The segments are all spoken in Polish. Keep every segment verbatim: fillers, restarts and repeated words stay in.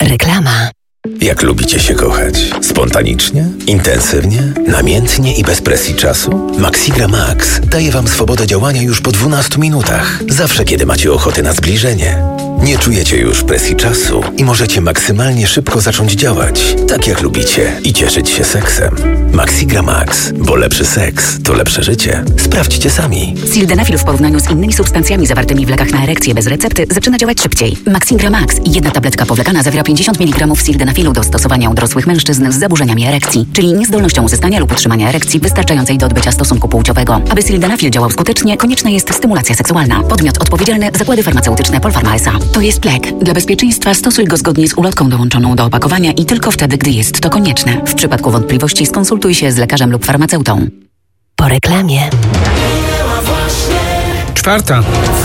Reklama. Jak lubicie się kochać? Spontanicznie? Intensywnie? Namiętnie i bez presji czasu? Maxigra Max daje Wam swobodę działania już po dwunastu minutach. Zawsze, kiedy macie ochotę na zbliżenie. Nie czujecie już presji czasu i możecie maksymalnie szybko zacząć działać, tak jak lubicie, i cieszyć się seksem. Maxigra Max, bo lepszy seks to lepsze życie. Sprawdźcie sami. Sildenafil w porównaniu z innymi substancjami zawartymi w lekach na erekcję bez recepty zaczyna działać szybciej. Maxigra Max, jedna tabletka powlekana, zawiera pięćdziesiąt miligramów sildenafilu do stosowania u dorosłych mężczyzn z zaburzeniami erekcji, czyli niezdolnością uzyskania lub utrzymania erekcji wystarczającej do odbycia stosunku płciowego. Aby sildenafil działał skutecznie, konieczna jest stymulacja seksualna. Podmiot odpowiedzialny: zakłady farmaceutyczne Polpharma S A. To jest lek. Dla bezpieczeństwa stosuj go zgodnie z ulotką dołączoną do opakowania i tylko wtedy, gdy jest to konieczne. W przypadku wątpliwości skonsultuj się z lekarzem lub farmaceutą. Po reklamie. Czwarta.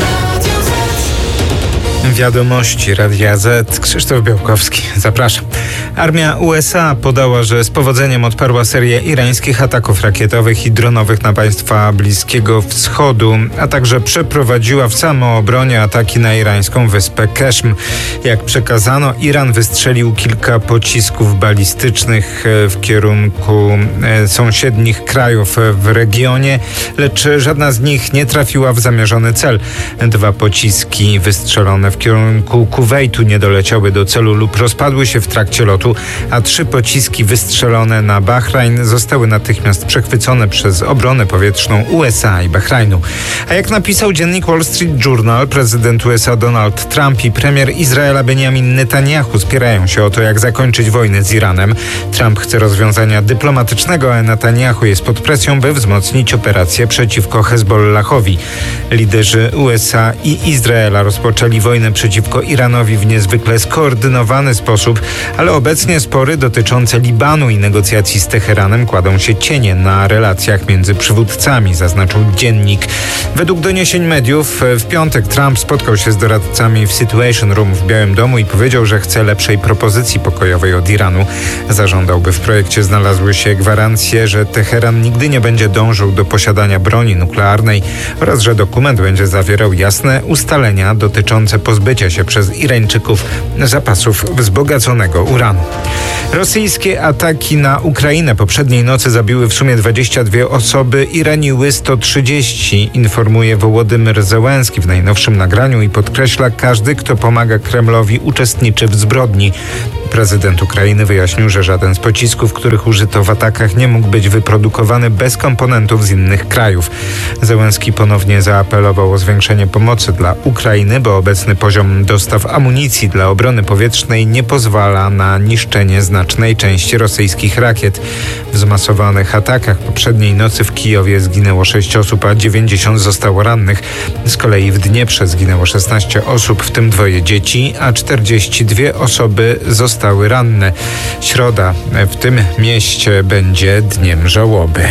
Wiadomości Radia Z. Krzysztof Białkowski. Zapraszam. Armia U S A podała, że z powodzeniem odparła serię irańskich ataków rakietowych i dronowych na państwa Bliskiego Wschodu, a także przeprowadziła w samoobronie ataki na irańską wyspę Keshm. Jak przekazano, Iran wystrzelił kilka pocisków balistycznych w kierunku sąsiednich krajów w regionie, lecz żadna z nich nie trafiła w zamierzony cel. Dwa pociski wystrzelone w kierunku Kuwejtu nie doleciały do celu lub rozpadły się w trakcie lotu, a trzy pociski wystrzelone na Bahrajn zostały natychmiast przechwycone przez obronę powietrzną U S A i Bahrajnu. A jak napisał dziennik Wall Street Journal, prezydent U S A Donald Trump i premier Izraela Benjamin Netanyahu spierają się o to, jak zakończyć wojnę z Iranem. Trump chce rozwiązania dyplomatycznego, a Netanyahu jest pod presją, by wzmocnić operację przeciwko Hezbollahowi. Liderzy U S A i Izraela rozpoczęli wojnę przeciwko Iranowi w niezwykle skoordynowany sposób, ale obecnie spory dotyczące Libanu i negocjacji z Teheranem kładą się cienie na relacjach między przywódcami, zaznaczył dziennik. Według doniesień mediów w piątek Trump spotkał się z doradcami w Situation Room w Białym Domu i powiedział, że chce lepszej propozycji pokojowej od Iranu. Zażądał, by w projekcie znalazły się gwarancje, że Teheran nigdy nie będzie dążył do posiadania broni nuklearnej oraz że dokument będzie zawierał jasne ustalenia dotyczące pozbycia się przez Irańczyków zapasów wzbogaconego uranu. Rosyjskie ataki na Ukrainę poprzedniej nocy zabiły w sumie dwadzieścia dwie osoby i raniły sto trzydzieści, informuje Wołodymyr Zełenski w najnowszym nagraniu i podkreśla: każdy, kto pomaga Kremlowi, uczestniczy w zbrodni. Prezydent Ukrainy wyjaśnił, że żaden z pocisków, których użyto w atakach, nie mógł być wyprodukowany bez komponentów z innych krajów. Zełenski ponownie zaapelował o zwiększenie pomocy dla Ukrainy, bo obecny poziom dostaw amunicji dla obrony powietrznej nie pozwala na niszczenie znacznej części rosyjskich rakiet. W zmasowanych atakach poprzedniej nocy w Kijowie zginęło sześć osób, a dziewięćdziesiąt zostało rannych. Z kolei w Dnieprze zginęło szesnaście osób, w tym dwoje dzieci, a czterdzieści dwie osoby zostały ranne. Środa w tym mieście będzie dniem żałoby.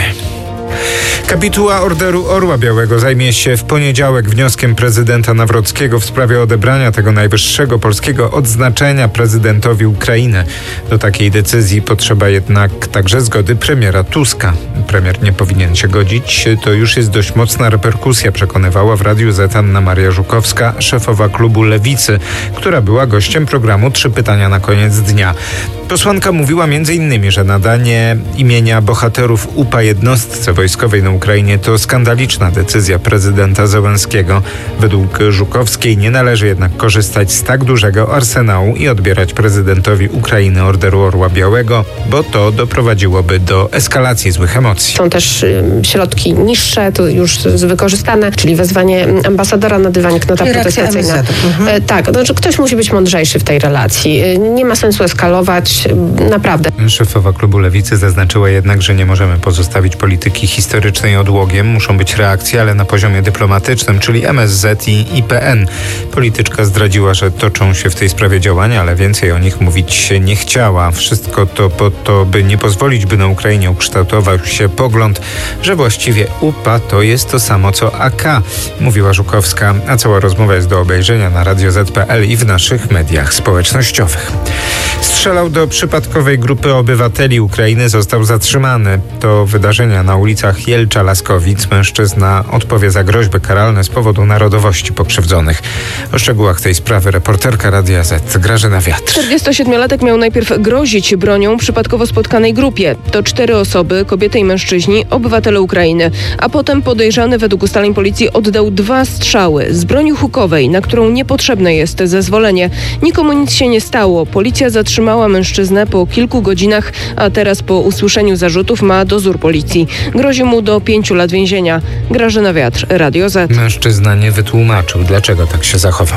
Kapituła Orderu Orła Białego zajmie się w poniedziałek wnioskiem prezydenta Nawrockiego w sprawie odebrania tego najwyższego polskiego odznaczenia prezydentowi Ukrainy. Do takiej decyzji potrzeba jednak także zgody premiera Tuska. Premier nie powinien się godzić. To już jest dość mocna reperkusja, przekonywała w Radiu Z Anna Maria Żukowska, szefowa klubu Lewicy, która była gościem programu Trzy pytania na koniec dnia. Posłanka mówiła między innymi, że nadanie imienia bohaterów U P A jednostce wojskowej na Ukrainie to skandaliczna decyzja prezydenta Zełenskiego. Według Żukowskiej nie należy jednak korzystać z tak dużego arsenału i odbierać prezydentowi Ukrainy Orderu Orła Białego, bo to doprowadziłoby do eskalacji złych emocji. Są też y, środki niższe, to już wykorzystane, czyli wezwanie ambasadora na dywanik, nota protestacyjna. Mhm. E, tak, znaczy ktoś musi być mądrzejszy w tej relacji. E, nie ma sensu eskalować. Naprawdę. Szefowa klubu Lewicy zaznaczyła jednak, że nie możemy pozostawić polityki historycznej odłogiem. Muszą być reakcje, ale na poziomie dyplomatycznym, czyli M S Z i I P N. Polityczka zdradziła, że toczą się w tej sprawie działania, ale więcej o nich mówić się nie chciała. Wszystko to po to, by nie pozwolić, by na Ukrainie ukształtował się pogląd, że właściwie U P A to jest to samo co A K, mówiła Żukowska, a cała rozmowa jest do obejrzenia na radio zet kropka pe el i w naszych mediach społecznościowych. Strzelał do przypadkowej grupy obywateli Ukrainy, został zatrzymany. To wydarzenia na ulicach Jelcza-Laskowic. Mężczyzna odpowie za groźby karalne z powodu narodowości pokrzywdzonych. O szczegółach tej sprawy reporterka Radia Z Grażyna Wiatr. czterdziestosiedmiolatek miał najpierw grozić bronią przypadkowo spotkanej grupie. To cztery osoby, kobiety i mężczyźni, obywatele Ukrainy. A potem podejrzany według ustaleń policji oddał dwa strzały z broni hukowej, na którą niepotrzebne jest zezwolenie. Nikomu nic się nie stało. Policja zatrzymała mężczyznę po kilku godzinach, a teraz po usłyszeniu zarzutów ma dozór policji. Grozi mu do pięciu lat więzienia. Grażyna Wiatr, Radio Z. Mężczyzna nie wytłumaczył, dlaczego tak się zachował.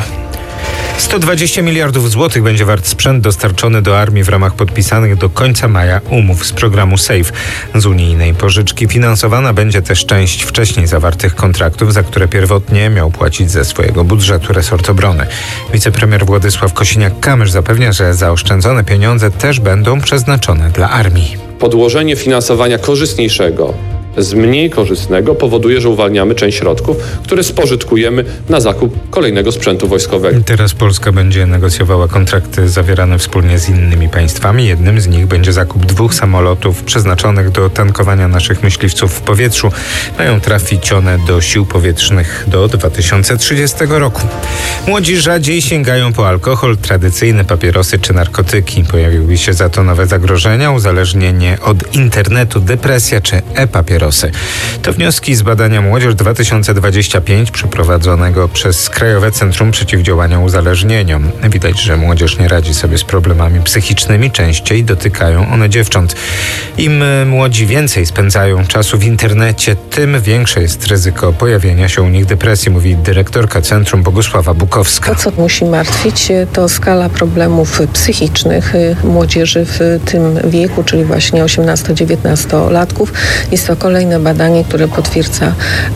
sto dwadzieścia miliardów złotych będzie wart sprzęt dostarczony do armii w ramach podpisanych do końca maja umów z programu SAFE. Z unijnej pożyczki finansowana będzie też część wcześniej zawartych kontraktów, za które pierwotnie miał płacić ze swojego budżetu resort obrony. Wicepremier Władysław Kosiniak-Kamysz zapewnia, że zaoszczędzone pieniądze też będą przeznaczone dla armii. Podłożenie finansowania korzystniejszego z mniej korzystnego powoduje, że uwalniamy część środków, które spożytkujemy na zakup kolejnego sprzętu wojskowego. Teraz Polska będzie negocjowała kontrakty zawierane wspólnie z innymi państwami. Jednym z nich będzie zakup dwóch samolotów przeznaczonych do tankowania naszych myśliwców w powietrzu. Mają trafić one do sił powietrznych do dwa tysiące trzydziestego roku. Młodzi rzadziej sięgają po alkohol, tradycyjne papierosy czy narkotyki. Pojawiły się za to nowe zagrożenia, uzależnienie od internetu, depresja czy e-papierosy. To wnioski z badania Młodzież dwa tysiące dwadzieścia pięć przeprowadzonego przez Krajowe Centrum Przeciwdziałania Uzależnieniom. Widać, że młodzież nie radzi sobie z problemami psychicznymi, częściej dotykają one dziewcząt. Im młodzi więcej spędzają czasu w internecie, tym większe jest ryzyko pojawienia się u nich depresji, mówi dyrektorka Centrum Bogusława Bukowska. To, co musi martwić, to skala problemów psychicznych młodzieży w tym wieku, czyli właśnie osiemnasto-dziewiętnastolatków. Jest to kolejne badanie, które potwierdza,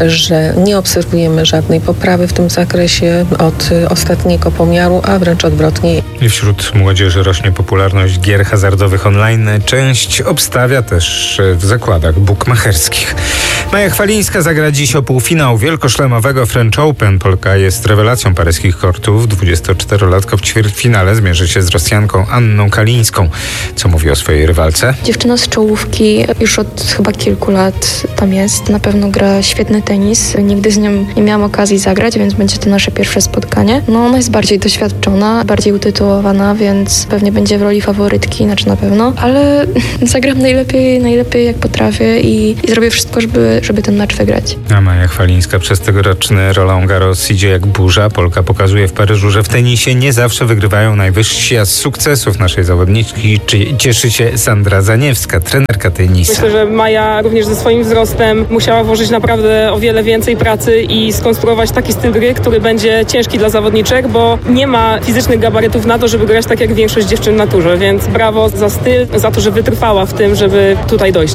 że nie obserwujemy żadnej poprawy w tym zakresie od ostatniego pomiaru, a wręcz odwrotnie. I wśród młodzieży rośnie popularność gier hazardowych online. Część obstawia też w zakładach bukmacherskich. Maja Chwalińska zagra dziś o półfinał wielkoszlemowego French Open. Polka jest rewelacją paryskich kortów. dwudziestoczterolatka w ćwierćfinale zmierzy się z Rosjanką Anną Kalińską. Co mówi o swojej rywalce? Dziewczyna z czołówki już od chyba kilku lat tam jest. Na pewno gra świetny tenis. Nigdy z nią nie miałam okazji zagrać, więc będzie to nasze pierwsze spotkanie. No ona jest bardziej doświadczona, bardziej utytułowana, więc pewnie będzie w roli faworytki, znaczy na pewno, ale zagram najlepiej, najlepiej jak potrafię i, i zrobię wszystko, żeby, żeby ten mecz wygrać. A Maja Chwalińska przez tegoroczny Roland Garros idzie jak burza. Polka pokazuje w Paryżu, że w tenisie nie zawsze wygrywają najwyżsi, a z sukcesów naszej zawodniczki cieszy się Sandra Zaniewska, trenerka tenisa. Myślę, że Maja również ze swoim wzrostem musiała włożyć naprawdę o wiele więcej pracy i skonstruować taki styl gry, który będzie ciężki dla zawodniczek, bo nie ma fizycznych gabarytów na to, żeby grać tak jak większość dziewczyn na turze, więc brawo za styl, za to, że wytrwała w tym, żeby tutaj dojść.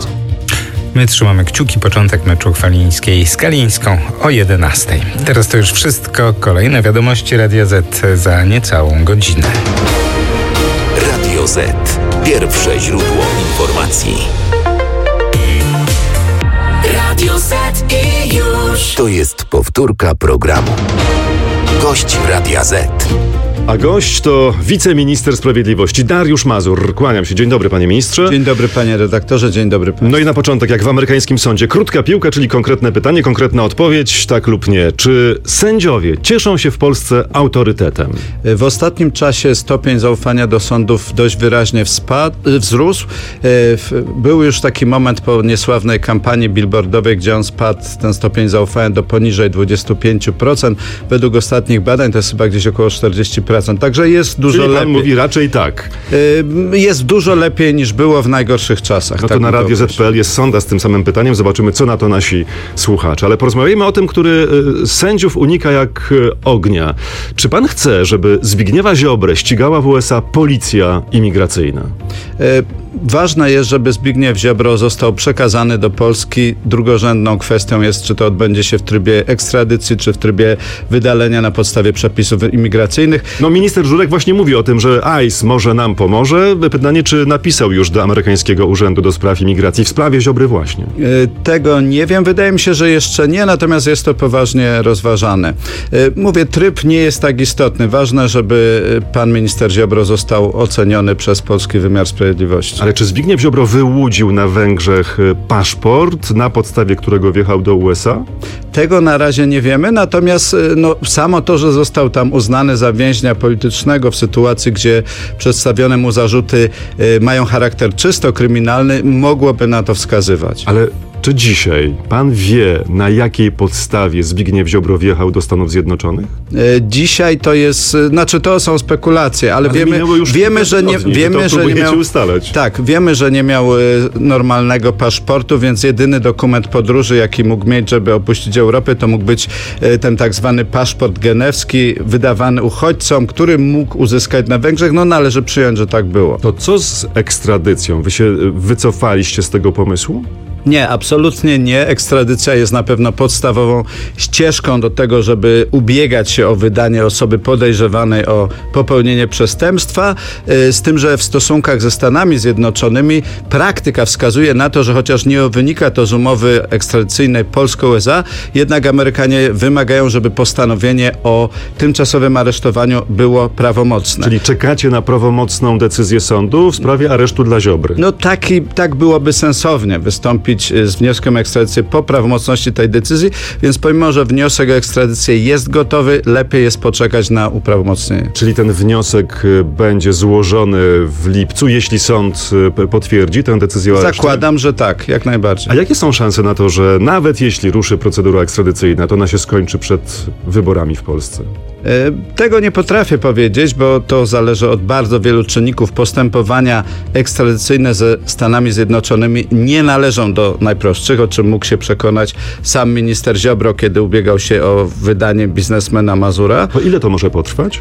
My trzymamy kciuki. Początek meczu Chwalińskiej z Kalińską o jedenastej. Teraz to już wszystko. Kolejne wiadomości Radia Z za niecałą godzinę. Radio Z. Pierwsze źródło informacji. Radio Z i już. To jest powtórka programu. Gość Radia Z. A gość to wiceminister sprawiedliwości Dariusz Mazur. Kłaniam się. Dzień dobry, panie ministrze. Dzień dobry, panie redaktorze. Dzień dobry państwu. No i na początek, jak w amerykańskim sądzie, krótka piłka, czyli konkretne pytanie, konkretna odpowiedź, tak lub nie. Czy sędziowie cieszą się w Polsce autorytetem? W ostatnim czasie stopień zaufania do sądów dość wyraźnie wspad- wzrósł. Był już taki moment po niesławnej kampanii billboardowej, gdzie on spadł, ten stopień zaufania, do poniżej dwadzieścia pięć procent. Według ostatnich badań to jest chyba gdzieś około czterdzieści procent. Także jest dużo Czyli pan lepiej. mówi raczej tak. Jest dużo lepiej niż było w najgorszych czasach. No to tak na Radio Z kropka pe el jest sonda z tym samym pytaniem. Zobaczymy, co na to nasi słuchacze. Ale porozmawiajmy o tym, który sędziów unika jak ognia. Czy pan chce, żeby Zbigniewa Ziobrę ścigała w U S A policja imigracyjna? ważne jest, żeby Zbigniew Ziobro został przekazany do Polski. Drugorzędną kwestią jest, czy to odbędzie się w trybie ekstradycji, czy w trybie wydalenia na podstawie przepisów imigracyjnych. No minister Żurek właśnie mówi o tym, że I C E może nam pomoże. Pytanie, czy napisał już do amerykańskiego Urzędu do Spraw Imigracji w sprawie Ziobry właśnie? Tego nie wiem. Wydaje mi się, że jeszcze nie, natomiast jest to poważnie rozważane. Mówię, tryb nie jest tak istotny. Ważne, żeby pan minister Ziobro został oceniony przez polski wymiar sprawiedliwości. Ale czy Zbigniew Ziobro wyłudził na Węgrzech paszport, na podstawie którego wjechał do U S A? Tego na razie nie wiemy, natomiast no, samo to, że został tam uznany za więźnia politycznego w sytuacji, gdzie przedstawione mu zarzuty y, mają charakter czysto kryminalny, mogłoby na to wskazywać. Ale czy dzisiaj pan wie, na jakiej podstawie Zbigniew Ziobro wjechał do Stanów Zjednoczonych? E, dzisiaj to jest, znaczy to są spekulacje, ale, ale wiemy, już wiemy, że nie, wiemy, że nie miał, ustalać. Tak, wiemy, że nie miał e, normalnego paszportu, więc jedyny dokument podróży, jaki mógł mieć, żeby opuścić Europę, to mógł być e, ten tak zwany paszport genewski, wydawany uchodźcom, który mógł uzyskać na Węgrzech. No należy przyjąć, że tak było. To co z ekstradycją? Wy się wycofaliście z tego pomysłu? Nie, absolutnie nie. Ekstradycja jest na pewno podstawową ścieżką do tego, żeby ubiegać się o wydanie osoby podejrzewanej o popełnienie przestępstwa, z tym, że w stosunkach ze Stanami Zjednoczonymi praktyka wskazuje na to, że chociaż nie wynika to z umowy ekstradycyjnej Polsko-U S A, jednak Amerykanie wymagają, żeby postanowienie o tymczasowym aresztowaniu było prawomocne. Czyli czekacie na prawomocną decyzję sądu w sprawie aresztu dla Ziobry? No taki, tak byłoby sensownie wystąpić z wnioskiem o ekstradycję po prawomocności tej decyzji, więc pomimo, że wniosek o ekstradycję jest gotowy, lepiej jest poczekać na uprawomocnienie. Czyli ten wniosek będzie złożony w lipcu, jeśli sąd potwierdzi tę decyzję o areszcie? Zakładam, że tak, jak najbardziej. A jakie są szanse na to, że nawet jeśli ruszy procedura ekstradycyjna, to ona się skończy przed wyborami w Polsce? Tego nie potrafię powiedzieć, bo to zależy od bardzo wielu czynników. Postępowania ekstradycyjne ze Stanami Zjednoczonymi nie należą do najprostszych, o czym mógł się przekonać sam minister Ziobro, kiedy ubiegał się o wydanie biznesmena Mazura. To ile to może potrwać?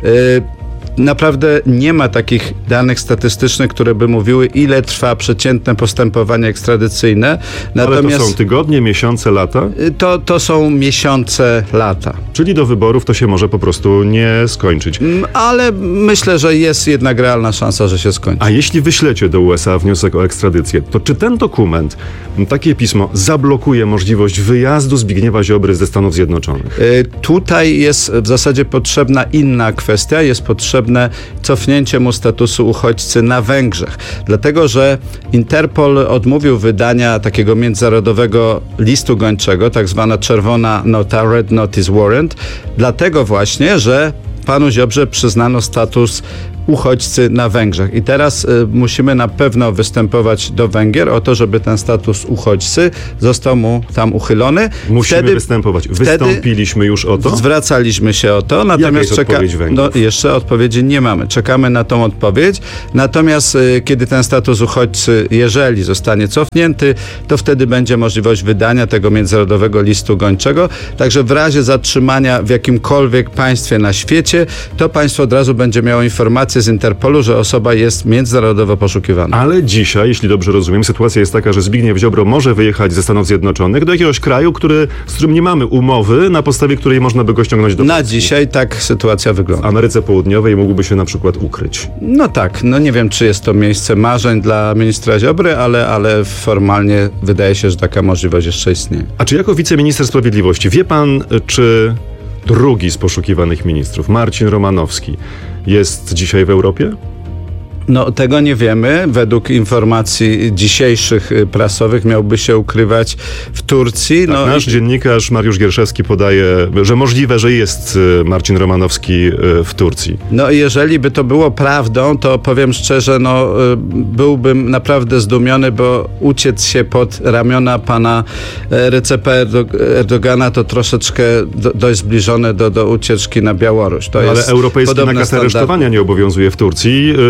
Naprawdę nie ma takich danych statystycznych, które by mówiły, ile trwa przeciętne postępowanie ekstradycyjne. Natomiast, ale to są tygodnie, miesiące, lata? To, to są miesiące, lata. Czyli do wyborów to się może po prostu nie skończyć. Ale myślę, że jest jednak realna szansa, że się skończy. A jeśli wyślecie do U S A wniosek o ekstradycję, to czy ten dokument, takie pismo, zablokuje możliwość wyjazdu Zbigniewa Ziobry ze Stanów Zjednoczonych? Y, tutaj jest w zasadzie potrzebna inna kwestia. Jest potrzebne cofnięcie mu statusu uchodźcy na Węgrzech. Dlatego, że Interpol odmówił wydania takiego międzynarodowego listu gończego, tak zwana czerwona nota, Red Notice Warrant, dlatego właśnie, że panu Ziobrze przyznano status uchodźcy na Węgrzech. I teraz y, musimy na pewno występować do Węgier o to, żeby ten status uchodźcy został mu tam uchylony. Musimy wtedy, występować. Wystąpiliśmy już o to? Zwracaliśmy się o to. Natomiast Jaka jest czeka... odpowiedź Węgrów? No, jeszcze odpowiedzi nie mamy. Czekamy na tą odpowiedź. Natomiast y, kiedy ten status uchodźcy, jeżeli zostanie cofnięty, to wtedy będzie możliwość wydania tego międzynarodowego listu gończego. Także w razie zatrzymania w jakimkolwiek państwie na świecie, to państwo od razu będzie miało informację z Interpolu, że osoba jest międzynarodowo poszukiwana. Ale dzisiaj, jeśli dobrze rozumiem, sytuacja jest taka, że Zbigniew Ziobro może wyjechać ze Stanów Zjednoczonych do jakiegoś kraju, który, z którym nie mamy umowy, na podstawie której można by go ściągnąć do Polski. Na dzisiaj tak sytuacja wygląda. W Ameryce Południowej mógłby się na przykład ukryć. No tak, no nie wiem, czy jest to miejsce marzeń dla ministra Ziobry, ale, ale formalnie wydaje się, że taka możliwość jeszcze istnieje. A czy jako wiceminister sprawiedliwości wie pan, czy drugi z poszukiwanych ministrów, Marcin Romanowski, jest dzisiaj w Europie? No tego nie wiemy. Według informacji dzisiejszych prasowych miałby się ukrywać w Turcji. Tak, no nasz i... dziennikarz Mariusz Gierszewski podaje, że możliwe, że jest Marcin Romanowski w Turcji. No i jeżeli by to było prawdą, to powiem szczerze, no byłbym naprawdę zdumiony, bo uciec się pod ramiona pana Recepa Erdogana to troszeczkę do, dość zbliżone do, do ucieczki na Białoruś. To no, jest ale europejski nakaz aresztowania nie obowiązuje w Turcji, więc Romanowski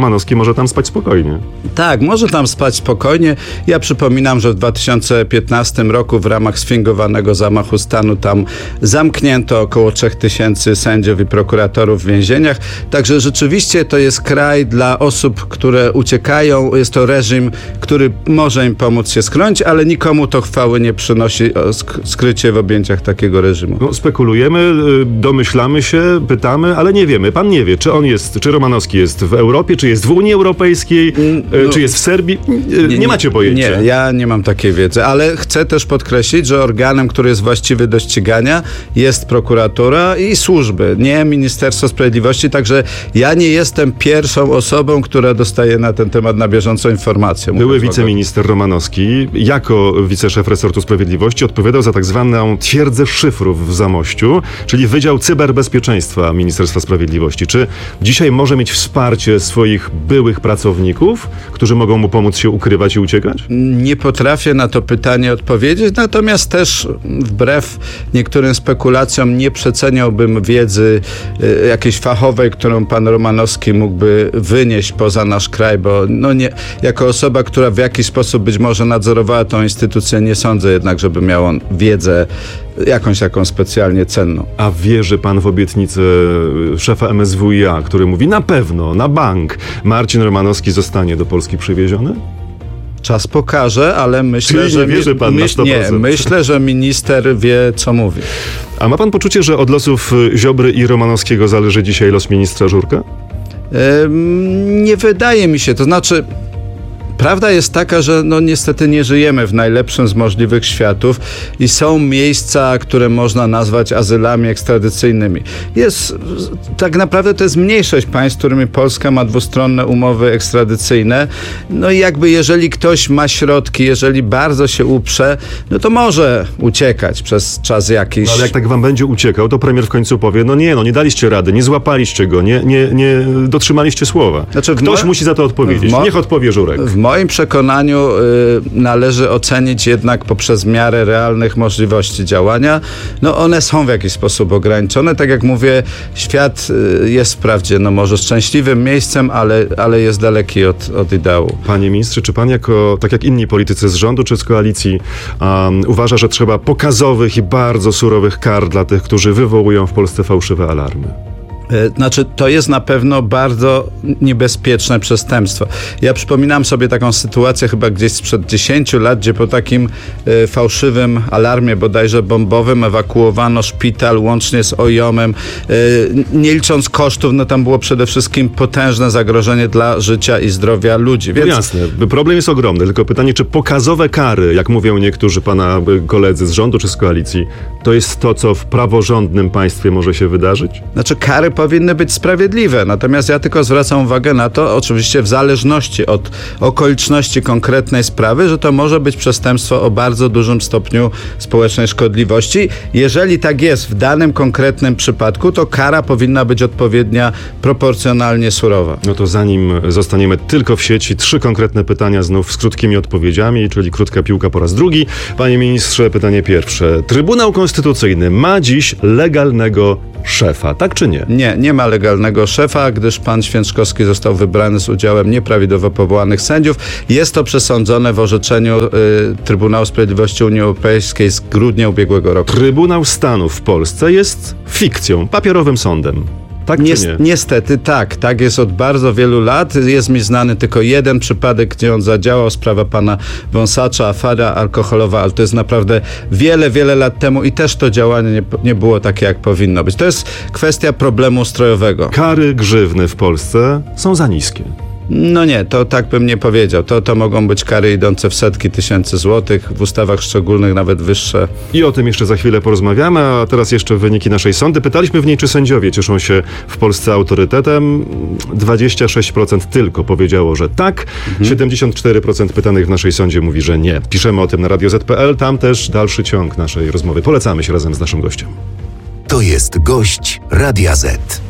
Romanowski może tam spać spokojnie. Tak, może tam spać spokojnie. Ja przypominam, że w dwa tysiące piętnastym roku w ramach sfingowanego zamachu stanu tam zamknięto około trzech tysięcy sędziów i prokuratorów w więzieniach. Także rzeczywiście to jest kraj dla osób, które uciekają. Jest to reżim, który może im pomóc się schronić, ale nikomu to chwały nie przynosi sk- skrycie w objęciach takiego reżimu. No, spekulujemy, domyślamy się, pytamy, ale nie wiemy. Pan nie wie, czy on jest, czy Romanowski jest w Europie, czy jest w Unii Europejskiej, no, czy jest w Serbii. Nie, nie, nie macie pojęcia. Nie, ja nie mam takiej wiedzy, ale chcę też podkreślić, że organem, który jest właściwy do ścigania, jest prokuratura i służby, nie Ministerstwo Sprawiedliwości, także ja nie jestem pierwszą osobą, która dostaje na ten temat na bieżąco informacje. Były wiceminister Romanowski, jako wiceszef resortu sprawiedliwości, odpowiadał za tak zwaną twierdzę szyfrów w Zamościu, czyli Wydział Cyberbezpieczeństwa Ministerstwa Sprawiedliwości. Czy dzisiaj może mieć wsparcie swoich byłych pracowników, którzy mogą mu pomóc się ukrywać i uciekać? Nie potrafię na to pytanie odpowiedzieć, natomiast też wbrew niektórym spekulacjom nie przeceniałbym wiedzy y, jakiejś fachowej, którą pan Romanowski mógłby wynieść poza nasz kraj, bo no nie, jako osoba, która w jakiś sposób być może nadzorowała tą instytucję, nie sądzę jednak, żeby miał on wiedzę jakąś taką specjalnie cenną. A wierzy pan w obietnicę szefa M S W i A, który mówi na pewno, na bank, Marcin Romanowski zostanie do Polski przywieziony? Czas pokaże, ale myślę, Czyli że nie wierzy pan my, na sto procent. Nie, myślę, że minister wie, co mówi. A ma pan poczucie, że od losów Ziobry i Romanowskiego zależy dzisiaj los ministra Żurka? Ym, nie wydaje mi się, to znaczy prawda jest taka, że no niestety nie żyjemy w najlepszym z możliwych światów i są miejsca, które można nazwać azylami ekstradycyjnymi. Jest, tak naprawdę to jest mniejszość państw, z którymi Polska ma dwustronne umowy ekstradycyjne. No i jakby jeżeli ktoś ma środki, jeżeli bardzo się uprze, no to może uciekać przez czas jakiś. No ale jak tak wam będzie uciekał, to premier w końcu powie, no nie, no nie daliście rady, nie złapaliście go, nie, nie, nie dotrzymaliście słowa. Znaczy Ktoś mo- musi za to odpowiedzieć. Mo- Niech odpowie Żurek. W moim przekonaniu y, należy ocenić jednak poprzez miarę realnych możliwości działania. No one są w jakiś sposób ograniczone. Tak jak mówię, świat y, jest wprawdzie no może szczęśliwym miejscem, ale, ale jest daleki od, od ideału. Panie ministrze, czy pan jako, tak jak inni politycy z rządu czy z koalicji, um, uważa, że trzeba pokazowych i bardzo surowych kar dla tych, którzy wywołują w Polsce fałszywe alarmy? Znaczy, to jest na pewno bardzo niebezpieczne przestępstwo. Ja przypominam sobie taką sytuację chyba gdzieś sprzed dziesięciu lat, gdzie po takim y, fałszywym alarmie bodajże bombowym ewakuowano szpital łącznie z ojomem. Y, nie licząc kosztów, no tam było przede wszystkim potężne zagrożenie dla życia i zdrowia ludzi. Więc... No jasne, problem jest ogromny, tylko pytanie, czy pokazowe kary, jak mówią niektórzy pana koledzy z rządu czy z koalicji, to jest to, co w praworządnym państwie może się wydarzyć? Znaczy, kary powinny być sprawiedliwe, natomiast ja tylko zwracam uwagę na to, oczywiście w zależności od okoliczności konkretnej sprawy, że to może być przestępstwo o bardzo dużym stopniu społecznej szkodliwości. Jeżeli tak jest w danym konkretnym przypadku, to kara powinna być odpowiednia, proporcjonalnie surowa. No to zanim zostaniemy tylko w sieci, trzy konkretne pytania znów z krótkimi odpowiedziami, czyli krótka piłka po raz drugi. Panie ministrze, pytanie pierwsze. Trybunał Konstytucyjny ma dziś legalnego szefa, tak czy nie? Nie, nie ma legalnego szefa, gdyż pan Święczkowski został wybrany z udziałem nieprawidłowo powołanych sędziów. Jest to przesądzone w orzeczeniu y, Trybunału Sprawiedliwości Unii Europejskiej z grudnia ubiegłego roku. Trybunał Stanu w Polsce jest fikcją, papierowym sądem. Tak Ni- czy nie? Niestety tak, tak jest od bardzo wielu lat. Jest mi znany tylko jeden przypadek, gdzie on zadziałał, sprawa pana Wąsacza, afera alkoholowa, ale to jest naprawdę wiele, wiele lat temu i też to działanie nie, nie było takie, jak powinno być. To jest kwestia problemu ustrojowego. Kary grzywny w Polsce są za niskie. No nie, to tak bym nie powiedział. To, to mogą być kary idące w setki tysięcy złotych, w ustawach szczególnych nawet wyższe. I o tym jeszcze za chwilę porozmawiamy, a teraz jeszcze wyniki naszej sądy. Pytaliśmy w niej, czy sędziowie cieszą się w Polsce autorytetem. dwadzieścia sześć procent tylko powiedziało, że tak. Mhm. siedemdziesiąt cztery procent pytanych w naszej sądzie mówi, że nie. Piszemy o tym na radio zet kropka pe el. Tam też dalszy ciąg naszej rozmowy. Polecamy się razem z naszym gościem. To jest gość Radia Z.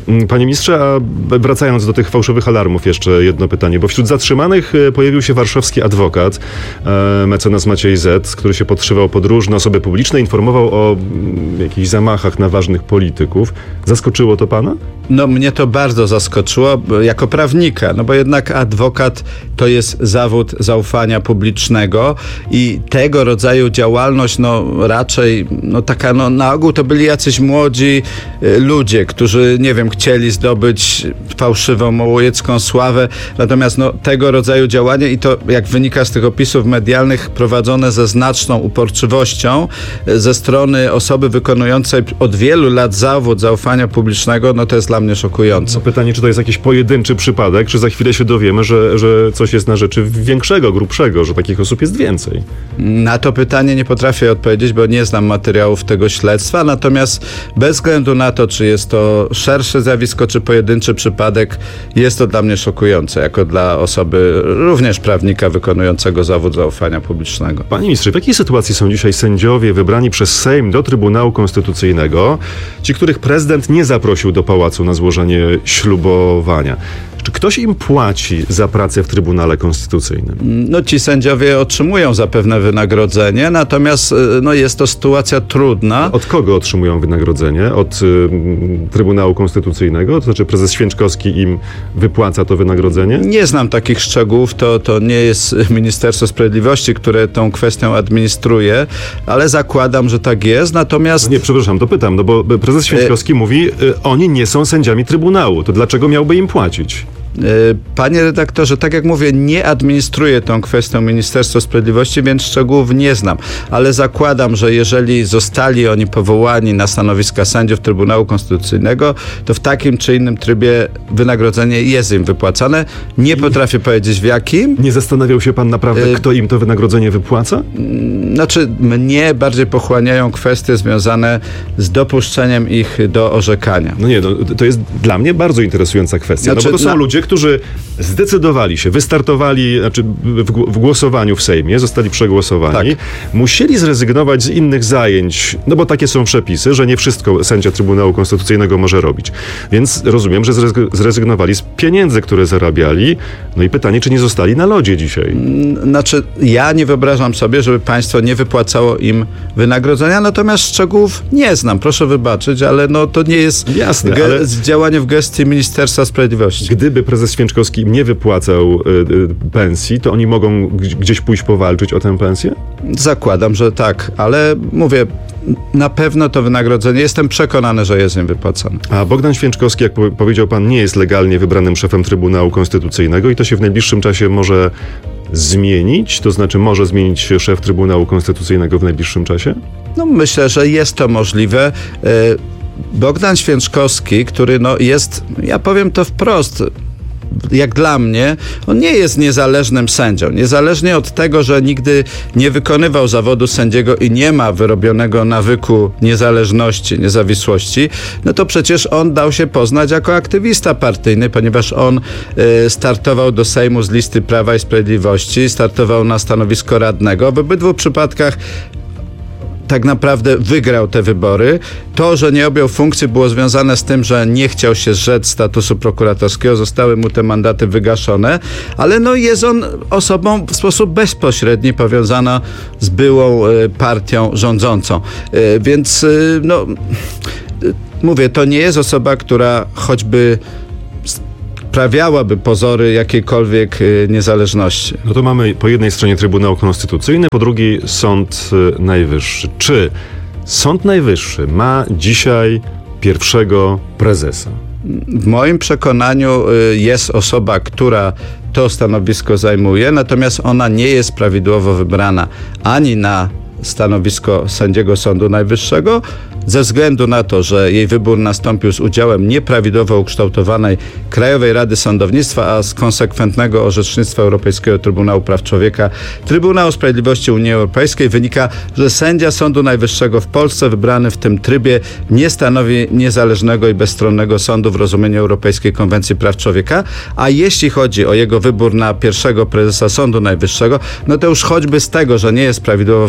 Panie ministrze, a wracając do tych fałszywych alarmów, jeszcze jedno pytanie, bo wśród zatrzymanych pojawił się warszawski adwokat, mecenas Maciej Z., który się podszywał pod różne osoby publiczne, informował o jakichś zamachach na ważnych polityków. Zaskoczyło to pana? No mnie to bardzo zaskoczyło jako prawnika, no bo jednak adwokat to jest zawód zaufania publicznego i tego rodzaju działalność, no raczej, no taka, no na ogół to byli jacyś młodzi y, ludzie, którzy, nie wiem, chcieli zdobyć fałszywą małowiecką sławę, natomiast no tego rodzaju działanie i to, jak wynika z tych opisów medialnych, prowadzone ze znaczną uporczywością y, ze strony osoby wykonującej od wielu lat zawód zaufania publicznego, no to jest dla mnie szokujące. No pytanie, czy to jest jakiś pojedynczy przypadek, czy za chwilę się dowiemy, że, że coś jest na rzeczy większego, grubszego, że takich osób jest więcej? Na to pytanie nie potrafię odpowiedzieć, bo nie znam materiałów tego śledztwa, natomiast bez względu na to, czy jest to szersze zjawisko, czy pojedynczy przypadek, jest to dla mnie szokujące, jako dla osoby, również prawnika wykonującego zawód zaufania publicznego. Panie ministrze, w jakiej sytuacji są dzisiaj sędziowie wybrani przez Sejm do Trybunału Konstytucyjnego, ci, których prezydent nie zaprosił do pałacu na złożenie ślubowania? Czy ktoś im płaci za pracę w Trybunale Konstytucyjnym? No ci sędziowie otrzymują zapewne wynagrodzenie, natomiast no, jest to sytuacja trudna. Od kogo otrzymują wynagrodzenie? Od y, Trybunału Konstytucyjnego? To znaczy prezes Święczkowski im wypłaca to wynagrodzenie? Nie znam takich szczegółów, to, to nie jest Ministerstwo Sprawiedliwości, które tą kwestią administruje, ale zakładam, że tak jest, natomiast... No nie, przepraszam, to pytam, no bo prezes Święczkowski y- mówi, y, oni nie są sędziami Trybunału, to dlaczego miałby im płacić? Panie redaktorze, tak jak mówię, nie administruję tą kwestią Ministerstwo Sprawiedliwości, więc szczegółów nie znam, ale zakładam, że jeżeli zostali oni powołani na stanowiska sędziów Trybunału Konstytucyjnego, to w takim czy innym trybie wynagrodzenie jest im wypłacane. Nie potrafię powiedzieć w jakim. Nie zastanawiał się pan naprawdę, kto im to wynagrodzenie wypłaca? Znaczy, mnie bardziej pochłaniają kwestie związane z dopuszczeniem ich do orzekania. No nie, no, to jest dla mnie bardzo interesująca kwestia, znaczy, no bo to są na... ludzie, którzy zdecydowali się, wystartowali, znaczy w, w głosowaniu w Sejmie, zostali przegłosowani, tak. Musieli zrezygnować z innych zajęć, no bo takie są przepisy, że nie wszystko sędzia Trybunału Konstytucyjnego może robić. Więc rozumiem, że zrezygnowali z pieniędzy, które zarabiali. No i pytanie, czy nie zostali na lodzie dzisiaj? Znaczy, ja nie wyobrażam sobie, żeby państwo nie wypłacało im wynagrodzenia, natomiast szczegółów nie znam. Proszę wybaczyć, ale no to nie jest Jasne, ge- ale... działanie w gestii Ministerstwa Sprawiedliwości. Gdyby prezes Święczkowski im nie wypłacał y, y, pensji, to oni mogą g- gdzieś pójść powalczyć o tę pensję? Zakładam, że tak, ale mówię, na pewno to wynagrodzenie, jestem przekonany, że jest im wypłacone. A Bogdan Święczkowski, jak po- powiedział pan, nie jest legalnie wybranym szefem Trybunału Konstytucyjnego i to się w najbliższym czasie może zmienić? To znaczy może zmienić się szef Trybunału Konstytucyjnego w najbliższym czasie? No myślę, że jest to możliwe. Bogdan Święczkowski, który no jest, ja powiem to wprost, jak dla mnie, on nie jest niezależnym sędzią. Niezależnie od tego, że nigdy nie wykonywał zawodu sędziego i nie ma wyrobionego nawyku niezależności, niezawisłości, no to przecież on dał się poznać jako aktywista partyjny, ponieważ on y, startował do Sejmu z listy Prawa i Sprawiedliwości, startował na stanowisko radnego. W obydwu przypadkach tak naprawdę wygrał te wybory. To, że nie objął funkcji, było związane z tym, że nie chciał się zrzec statusu prokuratorskiego, zostały mu te mandaty wygaszone, ale no jest on osobą w sposób bezpośredni powiązana z byłą y, partią rządzącą. Y, więc y, no y, mówię, to nie jest osoba, która choćby sprawiałaby pozory jakiejkolwiek y, niezależności. No to mamy po jednej stronie Trybunał Konstytucyjny, po drugiej Sąd y, Najwyższy. Czy Sąd Najwyższy ma dzisiaj pierwszego prezesa? W moim przekonaniu y, jest osoba, która to stanowisko zajmuje, natomiast ona nie jest prawidłowo wybrana ani na stanowisko sędziego Sądu Najwyższego, ze względu na to, że jej wybór nastąpił z udziałem nieprawidłowo ukształtowanej Krajowej Rady Sądownictwa, a z konsekwentnego orzecznictwa Europejskiego Trybunału Praw Człowieka, Trybunału Sprawiedliwości Unii Europejskiej wynika, że sędzia Sądu Najwyższego w Polsce wybrany w tym trybie nie stanowi niezależnego i bezstronnego sądu w rozumieniu Europejskiej Konwencji Praw Człowieka, a jeśli chodzi o jego wybór na pierwszego prezesa Sądu Najwyższego, no to już choćby z tego, że nie jest prawidłowo wybranym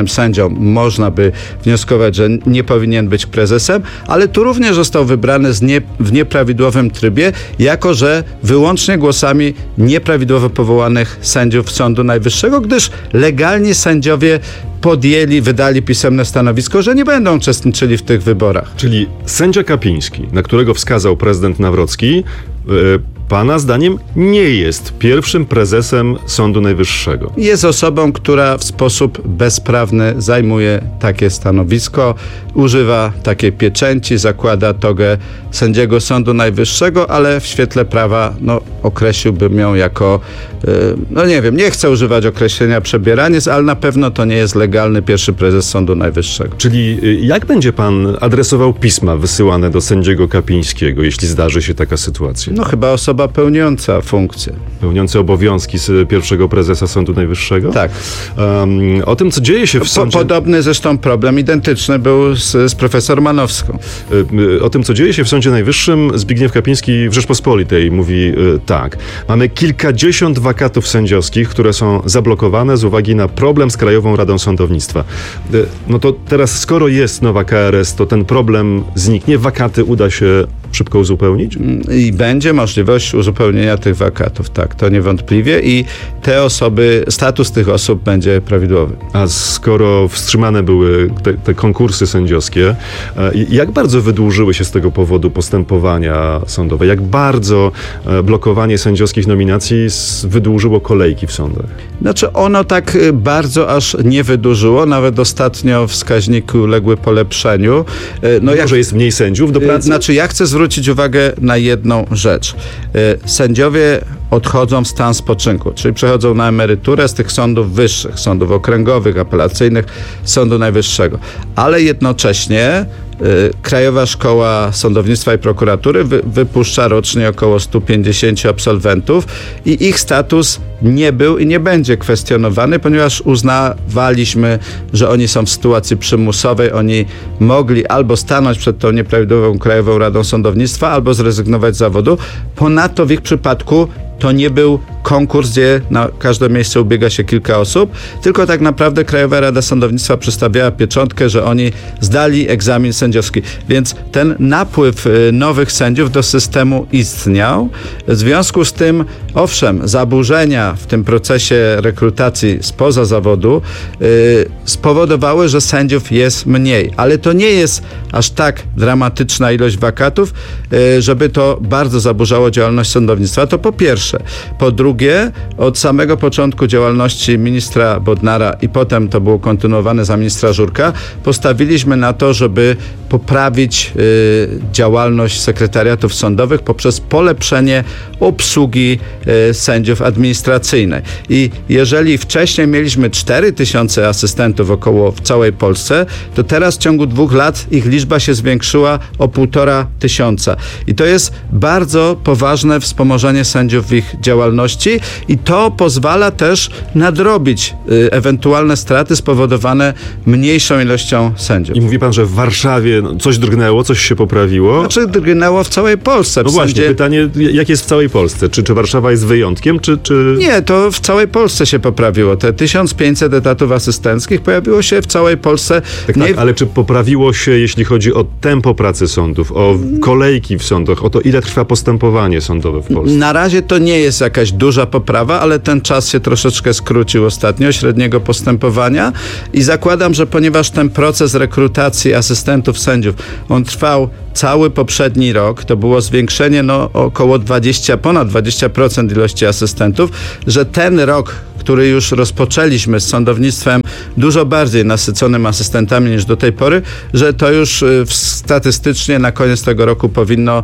sędzią można by wnioskować, że nie powinien być prezesem, ale tu również został wybrany z nie, w nieprawidłowym trybie, jako że wyłącznie głosami nieprawidłowo powołanych sędziów Sądu Najwyższego, gdyż legalni sędziowie podjęli, wydali pisemne stanowisko, że nie będą uczestniczyli w tych wyborach. Czyli sędzia Kapiński, na którego wskazał prezydent Nawrocki, yy, pana zdaniem nie jest pierwszym prezesem Sądu Najwyższego. Jest osobą, która w sposób bezprawny zajmuje takie stanowisko, używa takiej pieczęci, zakłada togę sędziego Sądu Najwyższego, ale w świetle prawa no, określiłbym ją jako, yy, no nie wiem, nie chcę używać określenia przebieraniec, ale na pewno to nie jest legalny pierwszy prezes Sądu Najwyższego. Czyli yy, jak będzie pan adresował pisma wysyłane do sędziego Kapińskiego, jeśli zdarzy się taka sytuacja? No chyba osoba pełniąca funkcję. Pełniący obowiązki z pierwszego prezesa Sądu Najwyższego? Tak. Um, o tym, co dzieje się w sądzie... Po, podobny zresztą problem, identyczny był z, z profesor Manowską. Yy, o tym, co dzieje się w Sądzie Najwyższym, Zbigniew Kapiński w Rzeczpospolitej mówi yy, tak. Mamy kilkadziesiąt wakatów sędziowskich, które są zablokowane z uwagi na problem z Krajową Radą Sądownictwa. Yy, no to teraz, skoro jest nowa K R S, to ten problem zniknie, wakaty uda się szybko uzupełnić? I będzie możliwość uzupełnienia tych wakatów, tak, to niewątpliwie i te osoby, status tych osób będzie prawidłowy. A skoro wstrzymane były te, te konkursy sędziowskie, jak bardzo wydłużyły się z tego powodu postępowania sądowe? Jak bardzo blokowanie sędziowskich nominacji wydłużyło kolejki w sądach? Znaczy ono tak bardzo aż nie wydłużyło, nawet ostatnio wskaźniki uległy polepszeniu. No jak, że jest mniej sędziów do pracy? Znaczy ja chcę zwrócić uwagę na jedną rzecz. Sędziowie odchodzą w stan spoczynku, czyli przechodzą na emeryturę z tych sądów wyższych, sądów okręgowych, apelacyjnych, Sądu Najwyższego. Ale jednocześnie Krajowa Szkoła Sądownictwa i Prokuratury wy, wypuszcza rocznie około stu pięćdziesięciu absolwentów i ich status nie był i nie będzie kwestionowany, ponieważ uznawaliśmy, że oni są w sytuacji przymusowej, oni mogli albo stanąć przed tą nieprawidłową Krajową Radą Sądownictwa, albo zrezygnować z zawodu. Ponadto w ich przypadku to nie był konkurs, gdzie na każde miejsce ubiega się kilka osób, tylko tak naprawdę Krajowa Rada Sądownictwa przystawiała pieczątkę, że oni zdali egzamin sędziowski. Więc ten napływ nowych sędziów do systemu istniał. W związku z tym, owszem, zaburzenia w tym procesie rekrutacji spoza zawodu yy, spowodowały, że sędziów jest mniej. Ale to nie jest aż tak dramatyczna ilość wakatów, yy, żeby to bardzo zaburzało działalność sądownictwa. To po pierwsze. Po drugie, od samego początku działalności ministra Bodnara i potem to było kontynuowane za ministra Żurka, postawiliśmy na to, żeby poprawić y, działalność sekretariatów sądowych poprzez polepszenie obsługi y, sędziów administracyjnej. I jeżeli wcześniej mieliśmy cztery tysiące asystentów około w całej Polsce, to teraz w ciągu dwóch lat ich liczba się zwiększyła o półtora tysiąca. I to jest bardzo poważne wspomożenie sędziów w ich działalności i to pozwala też nadrobić y, ewentualne straty spowodowane mniejszą ilością sędziów. I mówi pan, że w Warszawie coś drgnęło, coś się poprawiło? Znaczy drgnęło w całej Polsce. No właśnie, sędzie... pytanie, jak jest w całej Polsce? Czy, czy Warszawa jest wyjątkiem, czy, czy... Nie, to w całej Polsce się poprawiło. Te tysiąc pięćset etatów asystenckich pojawiło się w całej Polsce. Tak, Nie... tak, ale czy poprawiło się, jeśli chodzi o tempo pracy sądów, o kolejki w sądach, o to, ile trwa postępowanie sądowe w Polsce? Na razie to nie jest jakaś duża poprawa, ale ten czas się troszeczkę skrócił ostatnio, średniego postępowania i zakładam, że ponieważ ten proces rekrutacji asystentów sędziów, on trwał cały poprzedni rok, to było zwiększenie no, około dwadzieścia, ponad dwadzieścia procent ilości asystentów, że ten rok, który już rozpoczęliśmy z sądownictwem dużo bardziej nasyconym asystentami niż do tej pory, że to już statystycznie na koniec tego roku powinno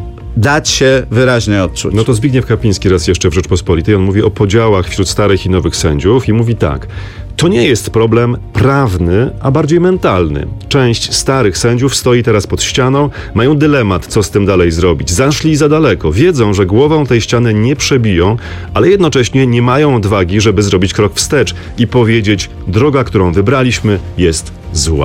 dać się wyraźnie odczuć. No to Zbigniew Kapiński raz jeszcze w Rzeczpospolitej, on mówi o podziałach wśród starych i nowych sędziów i mówi tak: to nie jest problem prawny, a bardziej mentalny. Część starych sędziów stoi teraz pod ścianą, mają dylemat, co z tym dalej zrobić. Zaszli za daleko, wiedzą, że głową tej ściany nie przebiją, ale jednocześnie nie mają odwagi, żeby zrobić krok wstecz i powiedzieć: droga, którą wybraliśmy, jest zła.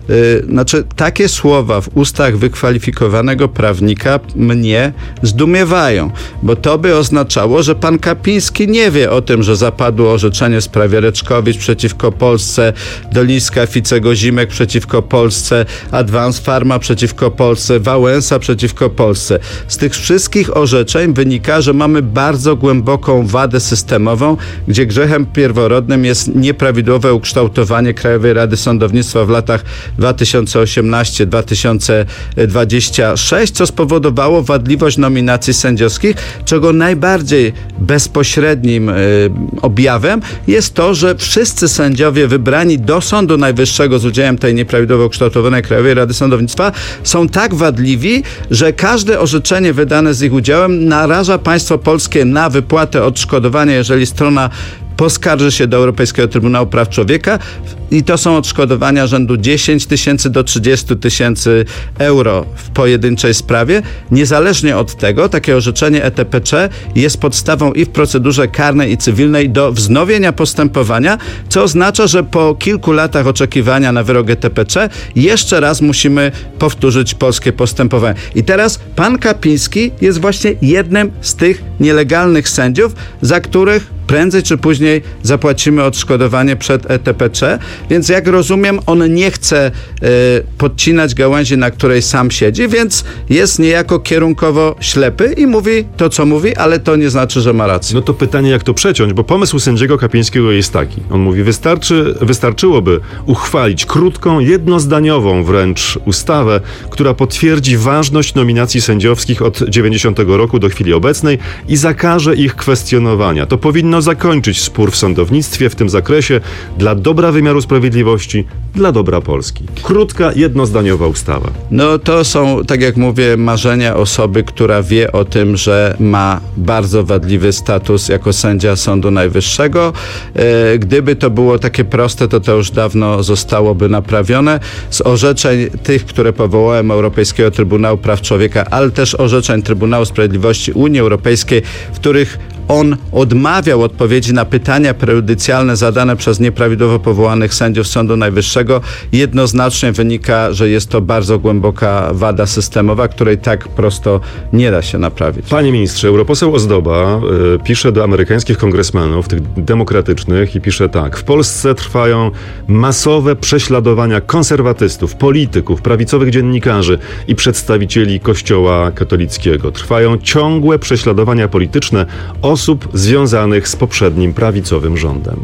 Yy, znaczy, takie słowa w ustach wykwalifikowanego prawnika mnie zdumiewają, bo to by oznaczało, że pan Kapiński nie wie o tym, że zapadło orzeczenie w sprawie Reczkowicz przeciwko Polsce, Dolińska, Fice-Gozimek przeciwko Polsce, Advance Pharma przeciwko Polsce, Wałęsa przeciwko Polsce. Z tych wszystkich orzeczeń wynika, że mamy bardzo głęboką wadę systemową, gdzie grzechem pierworodnym jest nieprawidłowe ukształtowanie Krajowej Rady Sądownictwa w latach dwa tysiące osiemnasty do dwa tysiące dwudziestego szóstego, co spowodowało wadliwość nominacji sędziowskich, czego najbardziej bezpośrednim y, objawem jest to, że wszyscy sędziowie wybrani do Sądu Najwyższego z udziałem tej nieprawidłowo ukształtowanej Krajowej Rady Sądownictwa są tak wadliwi, że każde orzeczenie wydane z ich udziałem naraża państwo polskie na wypłatę odszkodowania, jeżeli strona poskarży się do Europejskiego Trybunału Praw Człowieka i to są odszkodowania rzędu dziesięć tysięcy do trzydziestu tysięcy euro w pojedynczej sprawie. Niezależnie od tego, takie orzeczenie E T P C jest podstawą i w procedurze karnej i cywilnej do wznowienia postępowania, co oznacza, że po kilku latach oczekiwania na wyrok E T P C jeszcze raz musimy powtórzyć polskie postępowanie. I teraz pan Kapiński jest właśnie jednym z tych nielegalnych sędziów, za których prędzej czy później zapłacimy odszkodowanie przed E T P C, więc jak rozumiem, on nie chce y, podcinać gałęzi, na której sam siedzi, więc jest niejako kierunkowo ślepy i mówi to, co mówi, ale to nie znaczy, że ma rację. No to pytanie, jak to przeciąć, bo pomysł sędziego Kapińskiego jest taki. On mówi, wystarczy, wystarczyłoby uchwalić krótką, jednozdaniową wręcz ustawę, która potwierdzi ważność nominacji sędziowskich od dziewięćdziesiątego roku do chwili obecnej i zakaże ich kwestionowania. To powinno zakończyć spór w sądownictwie w tym zakresie dla dobra wymiaru sprawiedliwości, dla dobra Polski. Krótka, jednozdaniowa ustawa. No to są, tak jak mówię, marzenia osoby, która wie o tym, że ma bardzo wadliwy status jako sędzia Sądu Najwyższego. E, gdyby to było takie proste, to to już dawno zostałoby naprawione. Z orzeczeń tych, które powołałem Europejskiego Trybunału Praw Człowieka, ale też orzeczeń Trybunału Sprawiedliwości Unii Europejskiej, w których on odmawiał odpowiedzi na pytania prejudycjalne zadane przez nieprawidłowo powołanych sędziów Sądu Najwyższego, jednoznacznie wynika, że jest to bardzo głęboka wada systemowa, której tak prosto nie da się naprawić. Panie ministrze, europoseł Ozdoba y, pisze do amerykańskich kongresmenów, tych demokratycznych, i pisze tak: w Polsce trwają masowe prześladowania konserwatystów, polityków, prawicowych dziennikarzy i przedstawicieli Kościoła katolickiego. Trwają ciągłe prześladowania polityczne osób związanych z poprzednim prawicowym rządem.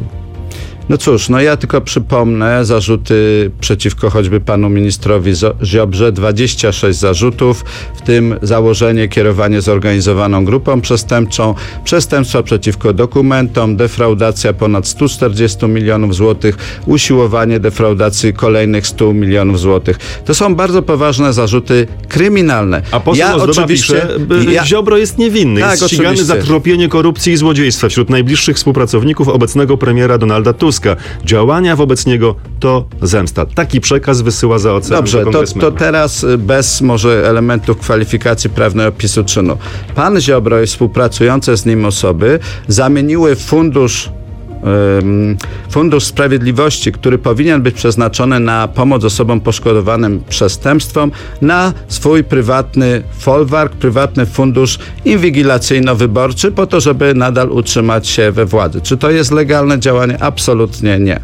No cóż, no ja tylko przypomnę zarzuty przeciwko choćby panu ministrowi Ziobrze. dwadzieścia sześć zarzutów, w tym założenie, kierowanie zorganizowaną grupą przestępczą, przestępstwa przeciwko dokumentom, defraudacja ponad sto czterdzieści milionów złotych, usiłowanie defraudacji kolejnych stu milionów złotych. To są bardzo poważne zarzuty kryminalne. A poseł ja Ozdoba oczywiście pisze, ja, Ziobro jest niewinny, tak, jest ścigany oczywiście. za tropienie korupcji i złodziejstwa wśród najbliższych współpracowników obecnego premiera Donalda Tuska. Działania wobec niego to zemsta. Taki przekaz wysyła za ocean. Dobrze, to, to teraz bez może elementów kwalifikacji prawnej opisu czynu. Pan Ziobro i współpracujące z nim osoby zamieniły fundusz Fundusz Sprawiedliwości, który powinien być przeznaczony na pomoc osobom poszkodowanym przestępstwom, na swój prywatny folwark, prywatny fundusz inwigilacyjno-wyborczy po to, żeby nadal utrzymać się we władzy. Czy to jest legalne działanie? Absolutnie nie.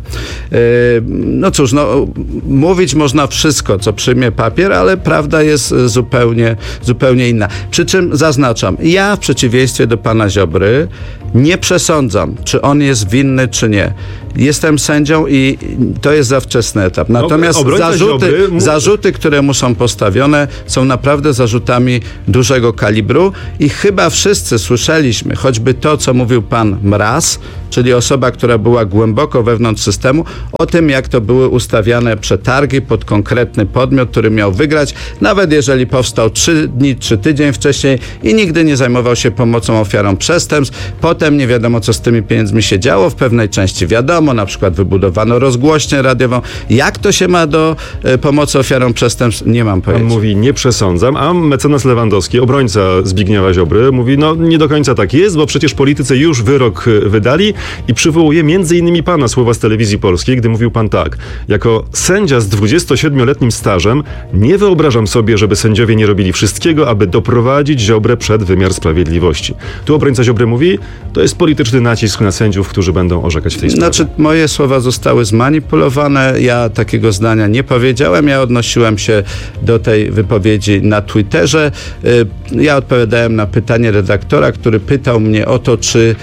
No cóż, no, mówić można wszystko, co przyjmie papier, ale prawda jest zupełnie, zupełnie inna. Przy czym zaznaczam, ja w przeciwieństwie do pana Ziobry nie przesądzam, czy on jest winny, czy nie. Jestem sędzią i to jest za wczesny etap. Natomiast zarzuty, zarzuty, które mu są postawione, są naprawdę zarzutami dużego kalibru i chyba wszyscy słyszeliśmy, choćby to, co mówił pan Mraz, czyli osoba, która była głęboko wewnątrz systemu, o tym, jak to były ustawiane przetargi pod konkretny podmiot, który miał wygrać, nawet jeżeli powstał trzy dni czy tydzień wcześniej i nigdy nie zajmował się pomocą ofiarom przestępstw. Potem nie wiadomo, co z tymi pieniędzmi się działo. W pewnej części wiadomo, na przykład wybudowano rozgłośnię radiową. Jak to się ma do y, pomocy ofiarom przestępstw? Nie mam pojęcia. Pan mówi, nie przesądzam, a mecenas Lewandowski, obrońca Zbigniewa Ziobry, mówi, no nie do końca tak jest, bo przecież politycy już wyrok wydali i przywołuje między innymi pana słowa z telewizji polskiej, gdy mówił pan tak: jako sędzia z dwudziestosiedmioletnim stażem nie wyobrażam sobie, żeby sędziowie nie robili wszystkiego, aby doprowadzić Ziobrę przed wymiar sprawiedliwości. Tu obrońca Ziobry mówi, to jest polityczny nacisk na sędziów, którzy będą orzekać w tej sprawie. Znaczy, moje słowa zostały zmanipulowane, ja takiego zdania nie powiedziałem, ja odnosiłem się do tej wypowiedzi na Twitterze. Ja odpowiadałem na pytanie redaktora, który pytał mnie o to, czy,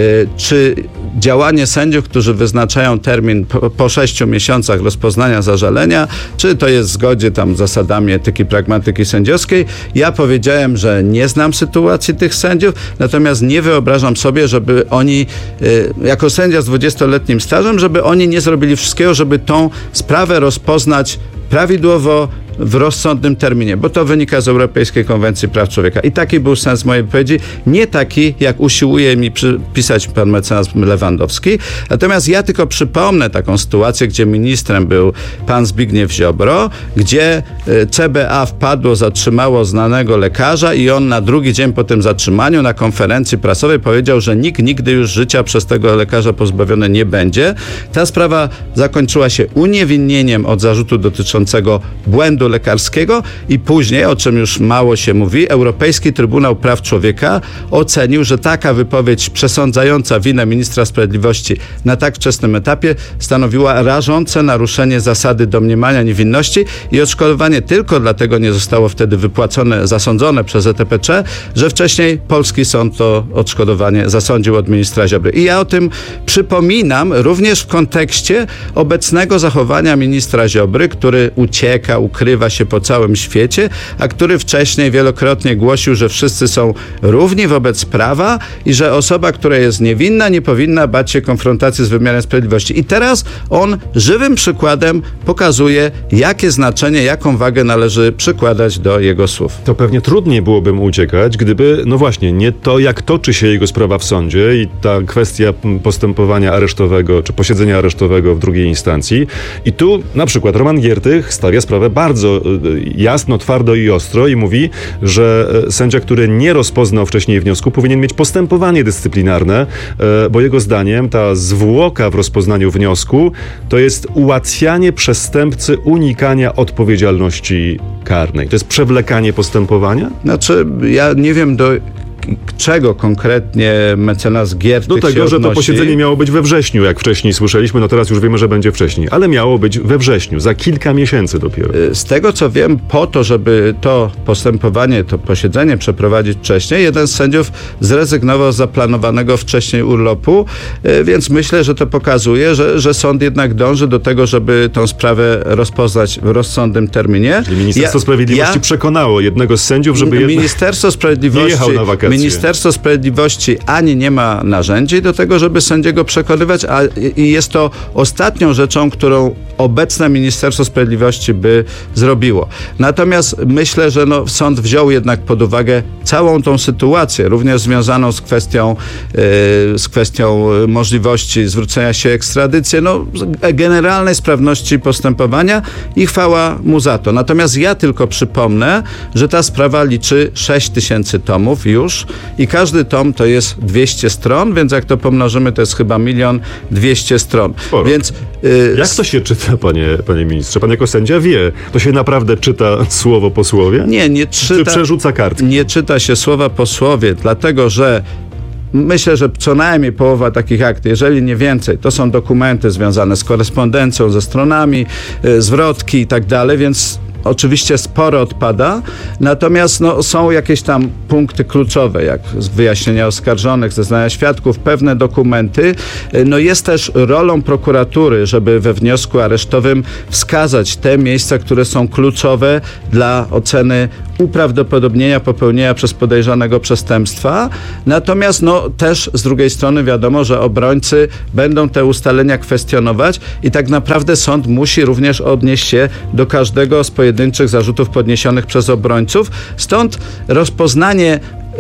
czy działanie sędziów, którzy wyznaczają termin po, po sześciu miesiącach rozpoznania zażalenia, czy to jest w zgodzie tam z zasadami etyki, pragmatyki sędziowskiej. Ja powiedziałem, że nie znam sytuacji tych sędziów, natomiast nie wyobrażam sobie, żeby oni, jako sędzia z dwudziestoletnim stażem, żeby oni nie zrobili wszystkiego, żeby tą sprawę rozpoznać prawidłowo, w rozsądnym terminie, bo to wynika z Europejskiej Konwencji Praw Człowieka. I taki był sens mojej wypowiedzi, nie taki, jak usiłuje mi przypisać pan mecenas Lewandowski. Natomiast ja tylko przypomnę taką sytuację, gdzie ministrem był pan Zbigniew Ziobro, gdzie C B A wpadło, zatrzymało znanego lekarza i on na drugi dzień po tym zatrzymaniu na konferencji prasowej powiedział, że nikt nigdy już życia przez tego lekarza pozbawiony nie będzie. Ta sprawa zakończyła się uniewinnieniem od zarzutu dotyczącego błędu lekarskiego i później, o czym już mało się mówi, Europejski Trybunał Praw Człowieka ocenił, że taka wypowiedź przesądzająca winę ministra sprawiedliwości na tak wczesnym etapie stanowiła rażące naruszenie zasady domniemania niewinności i odszkodowanie tylko dlatego nie zostało wtedy wypłacone, zasądzone przez E T P C, że wcześniej polski sąd to odszkodowanie zasądził od ministra Ziobry. I ja o tym przypominam również w kontekście obecnego zachowania ministra Ziobry, który ucieka, ukrywa się po całym świecie, a który wcześniej wielokrotnie głosił, że wszyscy są równi wobec prawa i że osoba, która jest niewinna, nie powinna bać się konfrontacji z wymiarem sprawiedliwości. I teraz on żywym przykładem pokazuje, jakie znaczenie, jaką wagę należy przykładać do jego słów. To pewnie trudniej byłoby mu uciekać, gdyby, no właśnie, nie to, jak toczy się jego sprawa w sądzie i ta kwestia postępowania aresztowego, czy posiedzenia aresztowego w drugiej instancji. I tu na przykład Roman Giertych stawia sprawę bardzo jasno, twardo i ostro i mówi, że sędzia, który nie rozpoznał wcześniej wniosku, powinien mieć postępowanie dyscyplinarne, bo jego zdaniem ta zwłoka w rozpoznaniu wniosku to jest ułatwianie przestępcy unikania odpowiedzialności karnej. To jest przewlekanie postępowania? Znaczy, ja nie wiem do czego konkretnie mecenas Giertych do tego, się że odnosi. To posiedzenie miało być we wrześniu, jak wcześniej słyszeliśmy, no teraz już wiemy, że będzie wcześniej, ale miało być we wrześniu, za kilka miesięcy dopiero. Z tego, co wiem, po to, żeby to postępowanie, to posiedzenie przeprowadzić wcześniej, jeden z sędziów zrezygnował z zaplanowanego wcześniej urlopu, więc myślę, że to pokazuje, że, że sąd jednak dąży do tego, żeby tą sprawę rozpoznać w rozsądnym terminie. Czyli Ministerstwo ja, Sprawiedliwości ja, przekonało jednego z sędziów, żeby jednak Ministerstwo Sprawiedliwości nie jechał na wakacje. Ministerstwo Sprawiedliwości ani nie ma narzędzi do tego, żeby sędziego przekonywać, a i jest to ostatnią rzeczą, którą obecne Ministerstwo Sprawiedliwości by zrobiło. Natomiast myślę, że no, sąd wziął jednak pod uwagę całą tą sytuację, również związaną z kwestią, yy, z kwestią możliwości zwrócenia się ekstradycję, no, generalnej sprawności postępowania i chwała mu za to. Natomiast ja tylko przypomnę, że ta sprawa liczy sześć tysięcy tomów już i każdy tom to jest dwieście stron, więc jak to pomnożymy, to jest chyba milion dwieście stron. Sporo. Więc yy, jak to się czyta, panie, panie ministrze? Pan jako sędzia wie, to się naprawdę czyta słowo po słowie? Nie, nie czyta. Czy przerzuca kartki? Nie czyta się słowa po słowie, dlatego że myślę, że co najmniej połowa takich akt, jeżeli nie więcej, to są dokumenty związane z korespondencją, ze stronami, yy, zwrotki i tak dalej, więc oczywiście sporo odpada, natomiast no, są jakieś tam punkty kluczowe, jak wyjaśnienia oskarżonych, zeznania świadków, pewne dokumenty. No jest też rolą prokuratury, żeby we wniosku aresztowym wskazać te miejsca, które są kluczowe dla oceny uprawdopodobnienia popełnienia przez podejrzanego przestępstwa. Natomiast no, też z drugiej strony wiadomo, że obrońcy będą te ustalenia kwestionować i tak naprawdę sąd musi również odnieść się do każdego z pojedynczych zarzutów podniesionych przez obrońców. Stąd rozpoznanie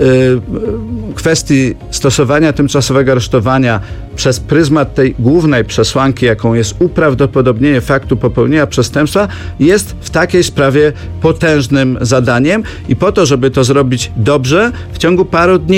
y, kwestii stosowania tymczasowego aresztowania przez pryzmat tej głównej przesłanki, jaką jest uprawdopodobnienie faktu popełnienia przestępstwa, jest w takiej sprawie potężnym zadaniem i po to, żeby to zrobić dobrze, w ciągu paru dni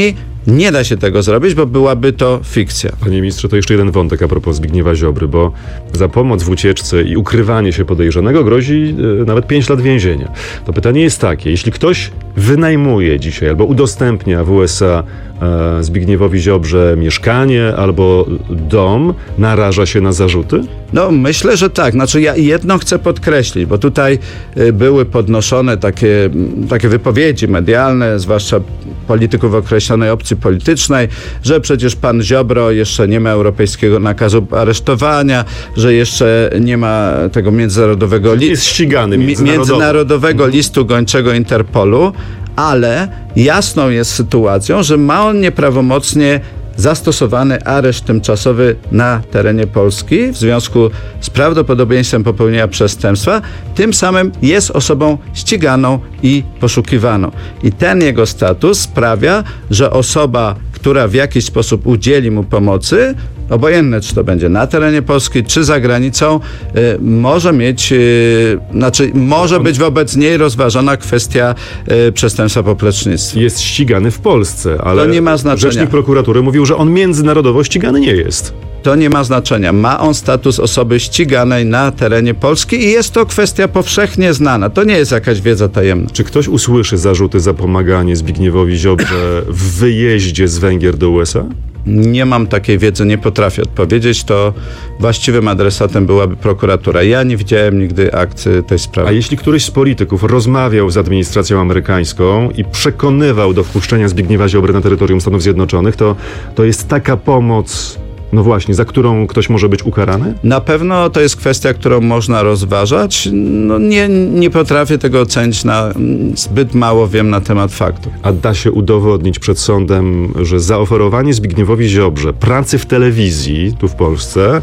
Nie da się tego zrobić, bo byłaby to fikcja. Panie ministrze, to jeszcze jeden wątek a propos Zbigniewa Ziobry, bo za pomoc w ucieczce i ukrywanie się podejrzanego grozi e, nawet pięć lat więzienia. To pytanie jest takie, jeśli ktoś wynajmuje dzisiaj albo udostępnia w U S A e, Zbigniewowi Ziobrze mieszkanie albo dom, naraża się na zarzuty? No myślę, że tak. Znaczy ja jedno chcę podkreślić, bo tutaj y, były podnoszone takie, takie wypowiedzi medialne, zwłaszcza polityków określonej opcji politycznej, że przecież pan Ziobro jeszcze nie ma europejskiego nakazu aresztowania, że jeszcze nie ma tego międzynarodowego, li- jest ścigany międzynarodowego listu gończego Interpolu, ale jasną jest sytuacją, że ma on nieprawomocnie zastosowany areszt tymczasowy na terenie Polski w związku z prawdopodobieństwem popełnienia przestępstwa, tym samym jest osobą ściganą i poszukiwaną. I ten jego status sprawia, że osoba, która w jakiś sposób udzieli mu pomocy, obojętne czy to będzie na terenie Polski, czy za granicą, y, może mieć, y, znaczy może być wobec niej rozważona kwestia y, przestępstwa poplecznictwa. Jest ścigany w Polsce, ale to nie ma znaczenia. Rzecznik prokuratury mówił, że on międzynarodowo ścigany nie jest. To nie ma znaczenia. Ma on status osoby ściganej na terenie Polski i jest to kwestia powszechnie znana. To nie jest jakaś wiedza tajemna. Czy ktoś usłyszy zarzuty za pomaganie Zbigniewowi Ziobrze w wyjeździe z Węgier do U S A? Nie mam takiej wiedzy, nie potrafię odpowiedzieć. To właściwym adresatem byłaby prokuratura. Ja nie widziałem nigdy akt tej sprawy. A jeśli któryś z polityków rozmawiał z administracją amerykańską i przekonywał do wpuszczenia Zbigniewa Ziobry na terytorium Stanów Zjednoczonych, to, to jest taka pomoc, no właśnie, za którą ktoś może być ukarany? Na pewno to jest kwestia, którą można rozważać. No nie, nie potrafię tego ocenić, na, zbyt mało wiem na temat faktów. A da się udowodnić przed sądem, że zaoferowanie Zbigniewowi Ziobrze pracy w telewizji tu w Polsce,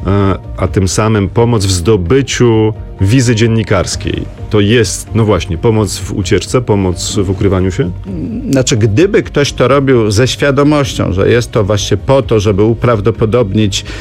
a tym samym pomoc w zdobyciu wizy dziennikarskiej, to jest, no właśnie, pomoc w ucieczce, pomoc w ukrywaniu się? Znaczy, gdyby ktoś to robił ze świadomością, że jest to właśnie po to, żeby uprawdopodobnić yy,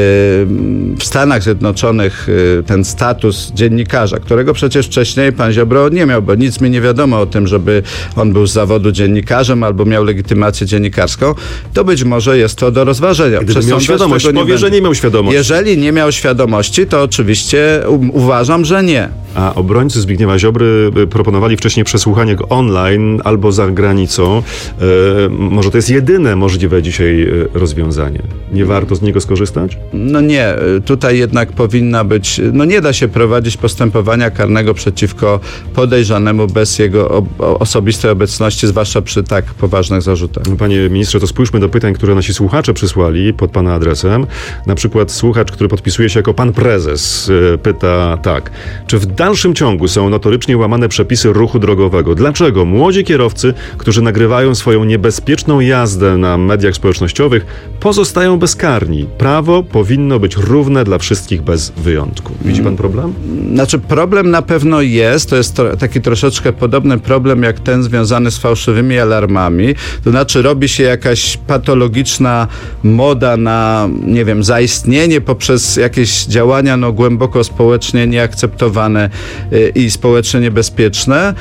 w Stanach Zjednoczonych yy, ten status dziennikarza, którego przecież wcześniej pan Ziobro nie miał, bo nic mi nie wiadomo o tym, żeby on był z zawodu dziennikarzem albo miał legitymację dziennikarską, to być może jest to do rozważenia. Gdyby miał świadomość, powie, że nie miał świadomości. Jeżeli nie miał świadomości, to oczywiście um, uważam, że nie. A obrońcy Zbigniewa Ziobry proponowali wcześniej przesłuchanie go online albo za granicą. E, może to jest jedyne możliwe dzisiaj rozwiązanie. Nie warto z niego skorzystać? No nie. Tutaj jednak powinna być... No nie da się prowadzić postępowania karnego przeciwko podejrzanemu bez jego ob- osobistej obecności, zwłaszcza przy tak poważnych zarzutach. Panie ministrze, to spójrzmy do pytań, które nasi słuchacze przysłali pod pana adresem. Na przykład słuchacz, który podpisuje się jako pan prezes, pyta tak. Czy w dalszym ciągu są notorycznie łamane przepisy ruchu drogowego? Dlaczego młodzi kierowcy, którzy nagrywają swoją niebezpieczną jazdę na mediach społecznościowych, pozostają bezkarni? Prawo powinno być równe dla wszystkich bez wyjątku. Widzi pan problem? Znaczy problem na pewno jest. To jest to, taki troszeczkę podobny problem jak ten związany z fałszywymi alarmami. To znaczy robi się jakaś patologiczna moda na, nie wiem, zaistnienie poprzez jakieś działania no, głęboko społecznie nieakceptowane i społecznie niebezpieczne,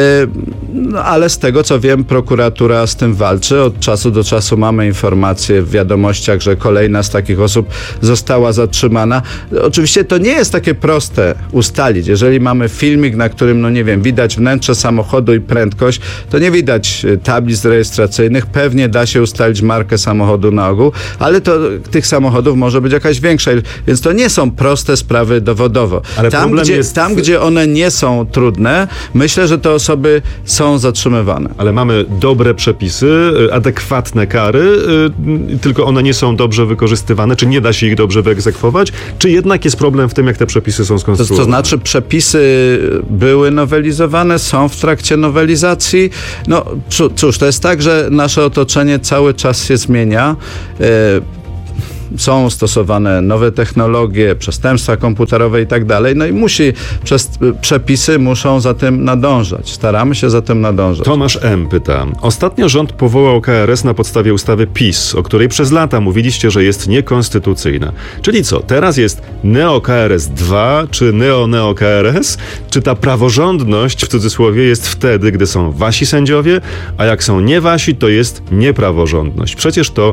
no, ale z tego co wiem, prokuratura z tym walczy. Od czasu do czasu mamy informacje w wiadomościach, że kolejna z takich osób została zatrzymana. Oczywiście to nie jest takie proste ustalić. Jeżeli mamy filmik, na którym, no nie wiem, widać wnętrze samochodu i prędkość, to nie widać tablic rejestracyjnych. Pewnie da się ustalić markę samochodu na ogół, ale to tych samochodów może być jakaś większa. Więc to nie są proste sprawy dowodowo. Ale tam, problem gdzie, jest... tam, gdzie one nie są trudne, myślę, że te osoby są zatrzymywane. Ale mamy dobre przepisy, adekwatne kary, tylko one nie są dobrze wykorzystywane, czy nie da się ich dobrze wyegzekwować, czy jednak jest problem w tym, jak te przepisy są skonstruowane? To, to znaczy przepisy były nowelizowane, są w trakcie nowelizacji. No cóż, to jest tak, że nasze otoczenie cały czas się zmienia. są stosowane nowe technologie, przestępstwa komputerowe i tak dalej, no i musi, przez, przepisy muszą za tym nadążać. Staramy się za tym nadążać. Tomasz M. pyta. Ostatnio rząd powołał K R S na podstawie ustawy PiS, o której przez lata mówiliście, że jest niekonstytucyjna. Czyli co, teraz jest Neo-K R S dwa, czy Neo-Neo-K R S? Czy ta praworządność, w cudzysłowie, jest wtedy, gdy są wasi sędziowie, a jak są nie wasi, to jest niepraworządność. Przecież to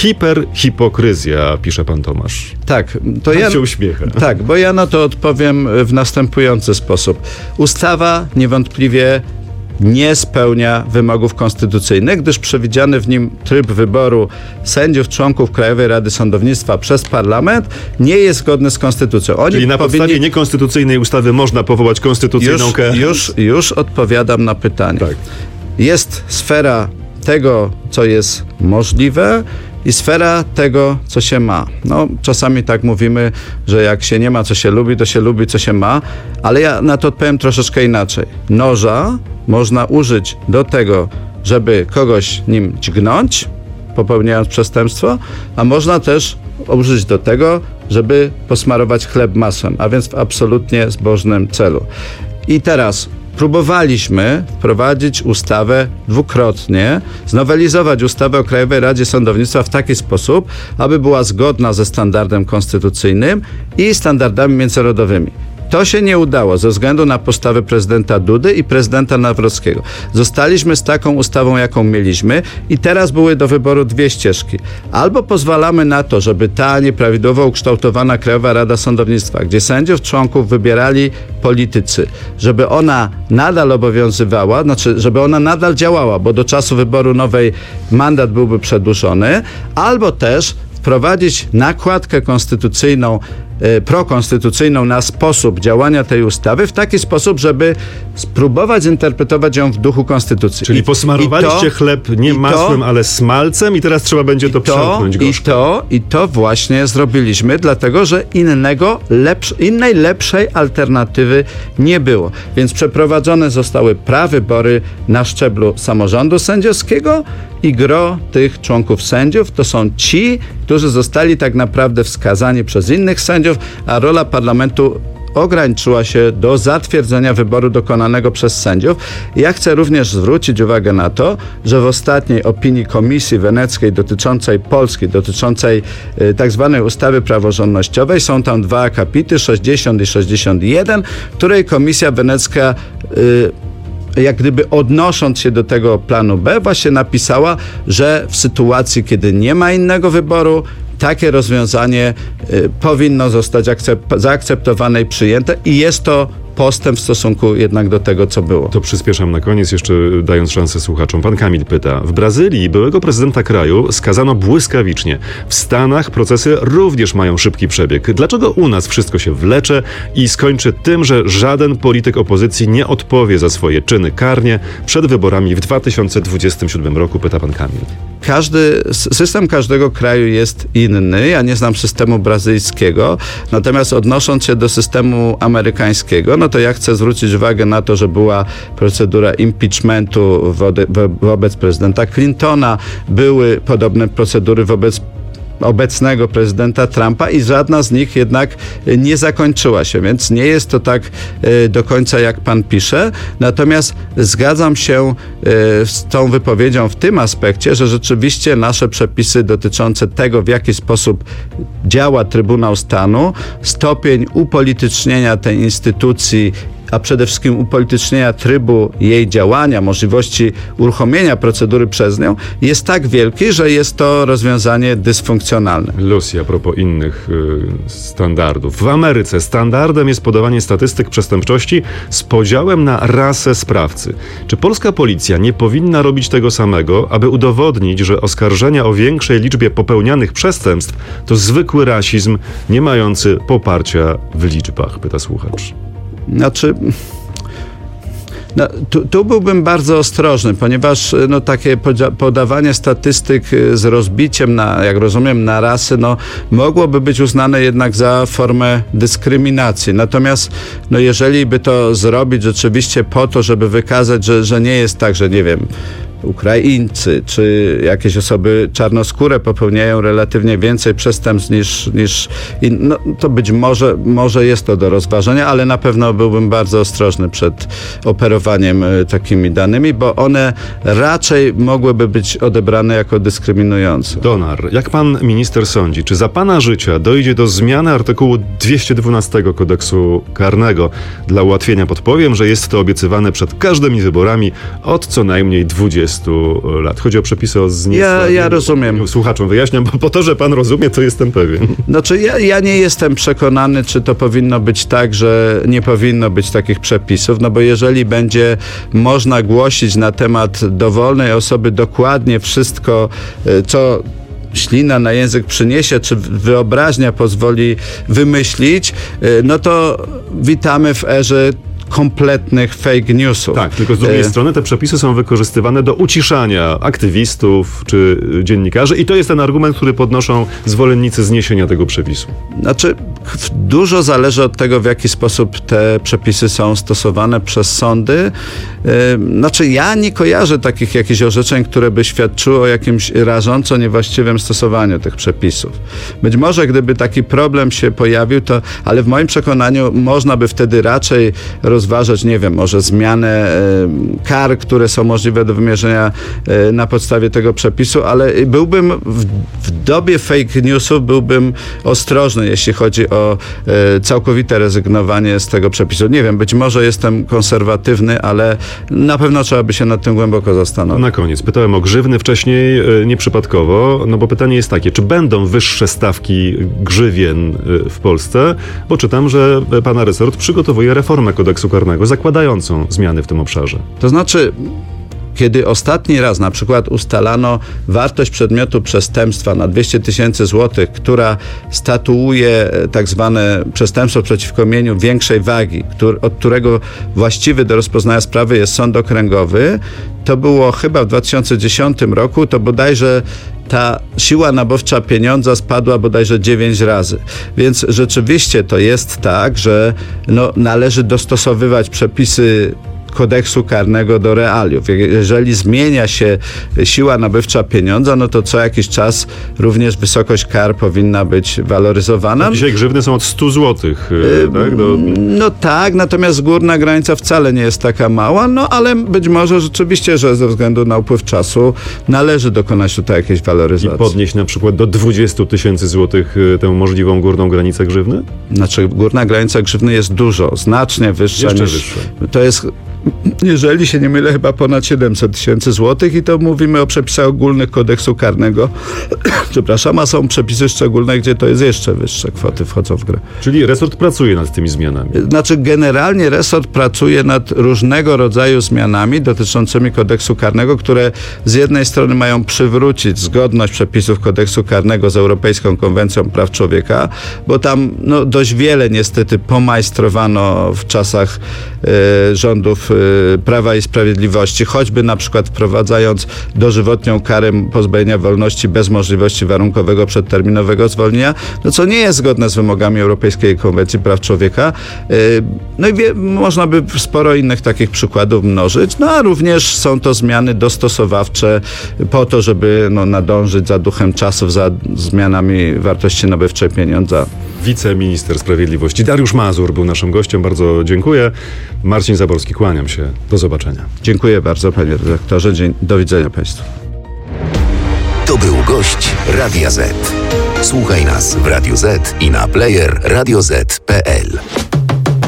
hiperhipokryzja, pisze pan Tomasz. Tak, to Pan ja się uśmiecha. Tak, bo ja na to odpowiem w następujący sposób. Ustawa niewątpliwie nie spełnia wymogów konstytucyjnych, gdyż przewidziany w nim tryb wyboru sędziów, członków Krajowej Rady Sądownictwa przez parlament nie jest zgodny z konstytucją. Oni Czyli na powinni... podstawie niekonstytucyjnej ustawy można powołać konstytucyjną już, K R S? Już, już odpowiadam na pytanie. Tak. Jest sfera tego, co jest możliwe, i sfera tego, co się ma. No, czasami tak mówimy, że jak się nie ma, co się lubi, to się lubi, co się ma, ale ja na to odpowiem troszeczkę inaczej. Noża można użyć do tego, żeby kogoś nim dźgnąć, popełniając przestępstwo, a można też użyć do tego, żeby posmarować chleb masłem, a więc w absolutnie zbożnym celu. I teraz próbowaliśmy wprowadzić ustawę dwukrotnie, znowelizować ustawę o Krajowej Radzie Sądownictwa w taki sposób, aby była zgodna ze standardem konstytucyjnym i standardami międzynarodowymi. To się nie udało ze względu na postawę prezydenta Dudy i prezydenta Nawrockiego. Zostaliśmy z taką ustawą, jaką mieliśmy i teraz były do wyboru dwie ścieżki. Albo pozwalamy na to, żeby ta nieprawidłowo ukształtowana Krajowa Rada Sądownictwa, gdzie sędziów, członków wybierali politycy, żeby ona nadal obowiązywała, znaczy, żeby ona nadal działała, bo do czasu wyboru nowej mandat byłby przedłużony, albo też wprowadzić nakładkę konstytucyjną, e, prokonstytucyjną na sposób działania tej ustawy w taki sposób, żeby spróbować zinterpretować ją w duchu konstytucji. Czyli I, posmarowaliście i to, chleb nie masłem, to, ale smalcem i teraz trzeba będzie to przełknąć I gorzko. to, I to właśnie zrobiliśmy, dlatego że innego, lepsz, innej lepszej alternatywy nie było. Więc przeprowadzone zostały prawybory na szczeblu samorządu sędziowskiego i gro tych członków sędziów to są ci, którzy zostali tak naprawdę wskazani przez innych sędziów, a rola parlamentu ograniczyła się do zatwierdzenia wyboru dokonanego przez sędziów. Ja chcę również zwrócić uwagę na to, że w ostatniej opinii Komisji Weneckiej dotyczącej Polski, dotyczącej y, tak zwanej ustawy praworządnościowej są tam dwa akapity, sześćdziesiąt i sześćdziesiąt jeden, w której Komisja Wenecka y, jak gdyby odnosząc się do tego planu B, właśnie napisała, że w sytuacji, kiedy nie ma innego wyboru, takie rozwiązanie y, powinno zostać akcep- zaakceptowane i przyjęte i jest to postęp w stosunku jednak do tego, co było. To przyspieszam na koniec, jeszcze dając szansę słuchaczom. Pan Kamil pyta. W Brazylii byłego prezydenta kraju skazano błyskawicznie. W Stanach procesy również mają szybki przebieg. Dlaczego u nas wszystko się wlecze i skończy tym, że żaden polityk opozycji nie odpowie za swoje czyny karnie przed wyborami w dwa tysiące dwudziestym siódmym roku? Pyta pan Kamil. Każdy, system każdego kraju jest inny. Ja nie znam systemu brazylijskiego, natomiast odnosząc się do systemu amerykańskiego, no to ja chcę zwrócić uwagę na to, że była procedura impeachmentu wo- wobec prezydenta Clintona, były podobne procedury wobec obecnego prezydenta Trumpa i żadna z nich jednak nie zakończyła się, więc nie jest to tak e, do końca, jak pan pisze. Natomiast zgadzam się e, z tą wypowiedzią w tym aspekcie, że rzeczywiście nasze przepisy dotyczące tego, w jaki sposób działa Trybunał Stanu, stopień upolitycznienia tej instytucji, a przede wszystkim upolitycznienia trybu jej działania, możliwości uruchomienia procedury przez nią, jest tak wielki, że jest to rozwiązanie dysfunkcjonalne. Lucy, a propos innych y, standardów. W Ameryce standardem jest podawanie statystyk przestępczości z podziałem na rasę sprawcy. Czy polska policja nie powinna robić tego samego, aby udowodnić, że oskarżenia o większej liczbie popełnianych przestępstw to zwykły rasizm, nie mający poparcia w liczbach? Pyta słuchacz. Znaczy, no, tu, tu byłbym bardzo ostrożny, ponieważ no, takie poda- podawanie statystyk z rozbiciem na, jak rozumiem, na rasy, no, mogłoby być uznane jednak za formę dyskryminacji. Natomiast no, jeżeli by to zrobić rzeczywiście po to, żeby wykazać, że, że nie jest tak, że nie wiem, Ukraińcy, czy jakieś osoby czarnoskóre popełniają relatywnie więcej przestępstw niż, niż in, no, to być może, może jest to do rozważenia, ale na pewno byłbym bardzo ostrożny przed operowaniem takimi danymi, bo one raczej mogłyby być odebrane jako dyskryminujące. Donar, jak pan minister sądzi, czy za pana życia dojdzie do zmiany artykułu dwieście dwunastego kodeksu karnego? Dla ułatwienia podpowiem, że jest to obiecywane przed każdymi wyborami od co najmniej dwudziestu lat. Chodzi o przepisy o zniesławieniu. Ja, ja rozumiem. Słuchaczom wyjaśniam, bo po to, że pan rozumie, to jestem pewien. Znaczy ja, ja nie jestem przekonany, czy to powinno być tak, że nie powinno być takich przepisów, no bo jeżeli będzie można głosić na temat dowolnej osoby dokładnie wszystko, co ślina na język przyniesie, czy wyobraźnia pozwoli wymyślić, no to witamy w erze kompletnych fake newsów. Tak, tylko z drugiej e... strony te przepisy są wykorzystywane do uciszania aktywistów czy dziennikarzy i to jest ten argument, który podnoszą zwolennicy zniesienia tego przepisu. Znaczy, dużo zależy od tego, w jaki sposób te przepisy są stosowane przez sądy. Znaczy, ja nie kojarzę takich jakichś orzeczeń, które by świadczyły o jakimś rażąco niewłaściwym stosowaniu tych przepisów. Być może, gdyby taki problem się pojawił, to, ale w moim przekonaniu można by wtedy raczej rozważać, nie wiem, może zmianę kar, które są możliwe do wymierzenia na podstawie tego przepisu, ale byłbym w, w dobie fake newsów byłbym ostrożny, jeśli chodzi o całkowite rezygnowanie z tego przepisu. Nie wiem, być może jestem konserwatywny, ale na pewno trzeba by się nad tym głęboko zastanowić. Na koniec, pytałem o grzywny wcześniej nieprzypadkowo, no bo pytanie jest takie, czy będą wyższe stawki grzywien w Polsce? Bo czytam, że pana resort przygotowuje reformę kodeksu karnego zakładającą zmiany w tym obszarze. To znaczy, kiedy ostatni raz na przykład ustalano wartość przedmiotu przestępstwa na dwieście tysięcy złotych, która statuuje tak zwane przestępstwo przeciwko mieniu większej wagi, który, od którego właściwy do rozpoznania sprawy jest sąd okręgowy, to było chyba w dwa tysiące dziesiątym roku, to bodajże ta siła nabywcza pieniądza spadła bodajże dziewięć razy. Więc rzeczywiście to jest tak, że no, należy dostosowywać przepisy kodeksu karnego do realiów. Jeżeli zmienia się siła nabywcza pieniądza, no to co jakiś czas również wysokość kar powinna być waloryzowana. A dzisiaj grzywny są od stu złotych, yy, tak? Do... No tak, natomiast górna granica wcale nie jest taka mała, no ale być może rzeczywiście, że ze względu na upływ czasu należy dokonać tutaj jakiejś waloryzacji. I podnieść na przykład do dwudziestu tysięcy złotych tę możliwą górną granicę grzywny? Znaczy górna granica grzywny jest dużo, znacznie wyższa Jeszcze niż... wyższa. To jest... Jeżeli się nie mylę, chyba ponad siedemset tysięcy złotych i to mówimy o przepisach ogólnych kodeksu karnego. Przepraszam, a są przepisy szczególne, gdzie to jest jeszcze wyższe kwoty wchodzą w grę. Czyli resort pracuje nad tymi zmianami? Znaczy generalnie resort pracuje nad różnego rodzaju zmianami dotyczącymi kodeksu karnego, które z jednej strony mają przywrócić zgodność przepisów kodeksu karnego z Europejską Konwencją Praw Człowieka, bo tam no, dość wiele niestety pomajstrowano w czasach e, rządów Prawa i Sprawiedliwości, choćby na przykład wprowadzając dożywotnią karę pozbawienia wolności bez możliwości warunkowego przedterminowego zwolnienia, no co nie jest zgodne z wymogami Europejskiej Konwencji Praw Człowieka. No i wie, można by sporo innych takich przykładów mnożyć, no a również są to zmiany dostosowawcze po to, żeby no, nadążyć za duchem czasów, za zmianami wartości nabywczej pieniądza. Wiceminister Sprawiedliwości Dariusz Mazur był naszym gościem. Bardzo dziękuję. Marcin Zaborski, kłaniam się. Do zobaczenia. Dziękuję bardzo, panie redaktorze. Dzień, do widzenia państwu. To był gość Radia Z. Słuchaj nas w Radio Z i na player radio zet kropka pe el.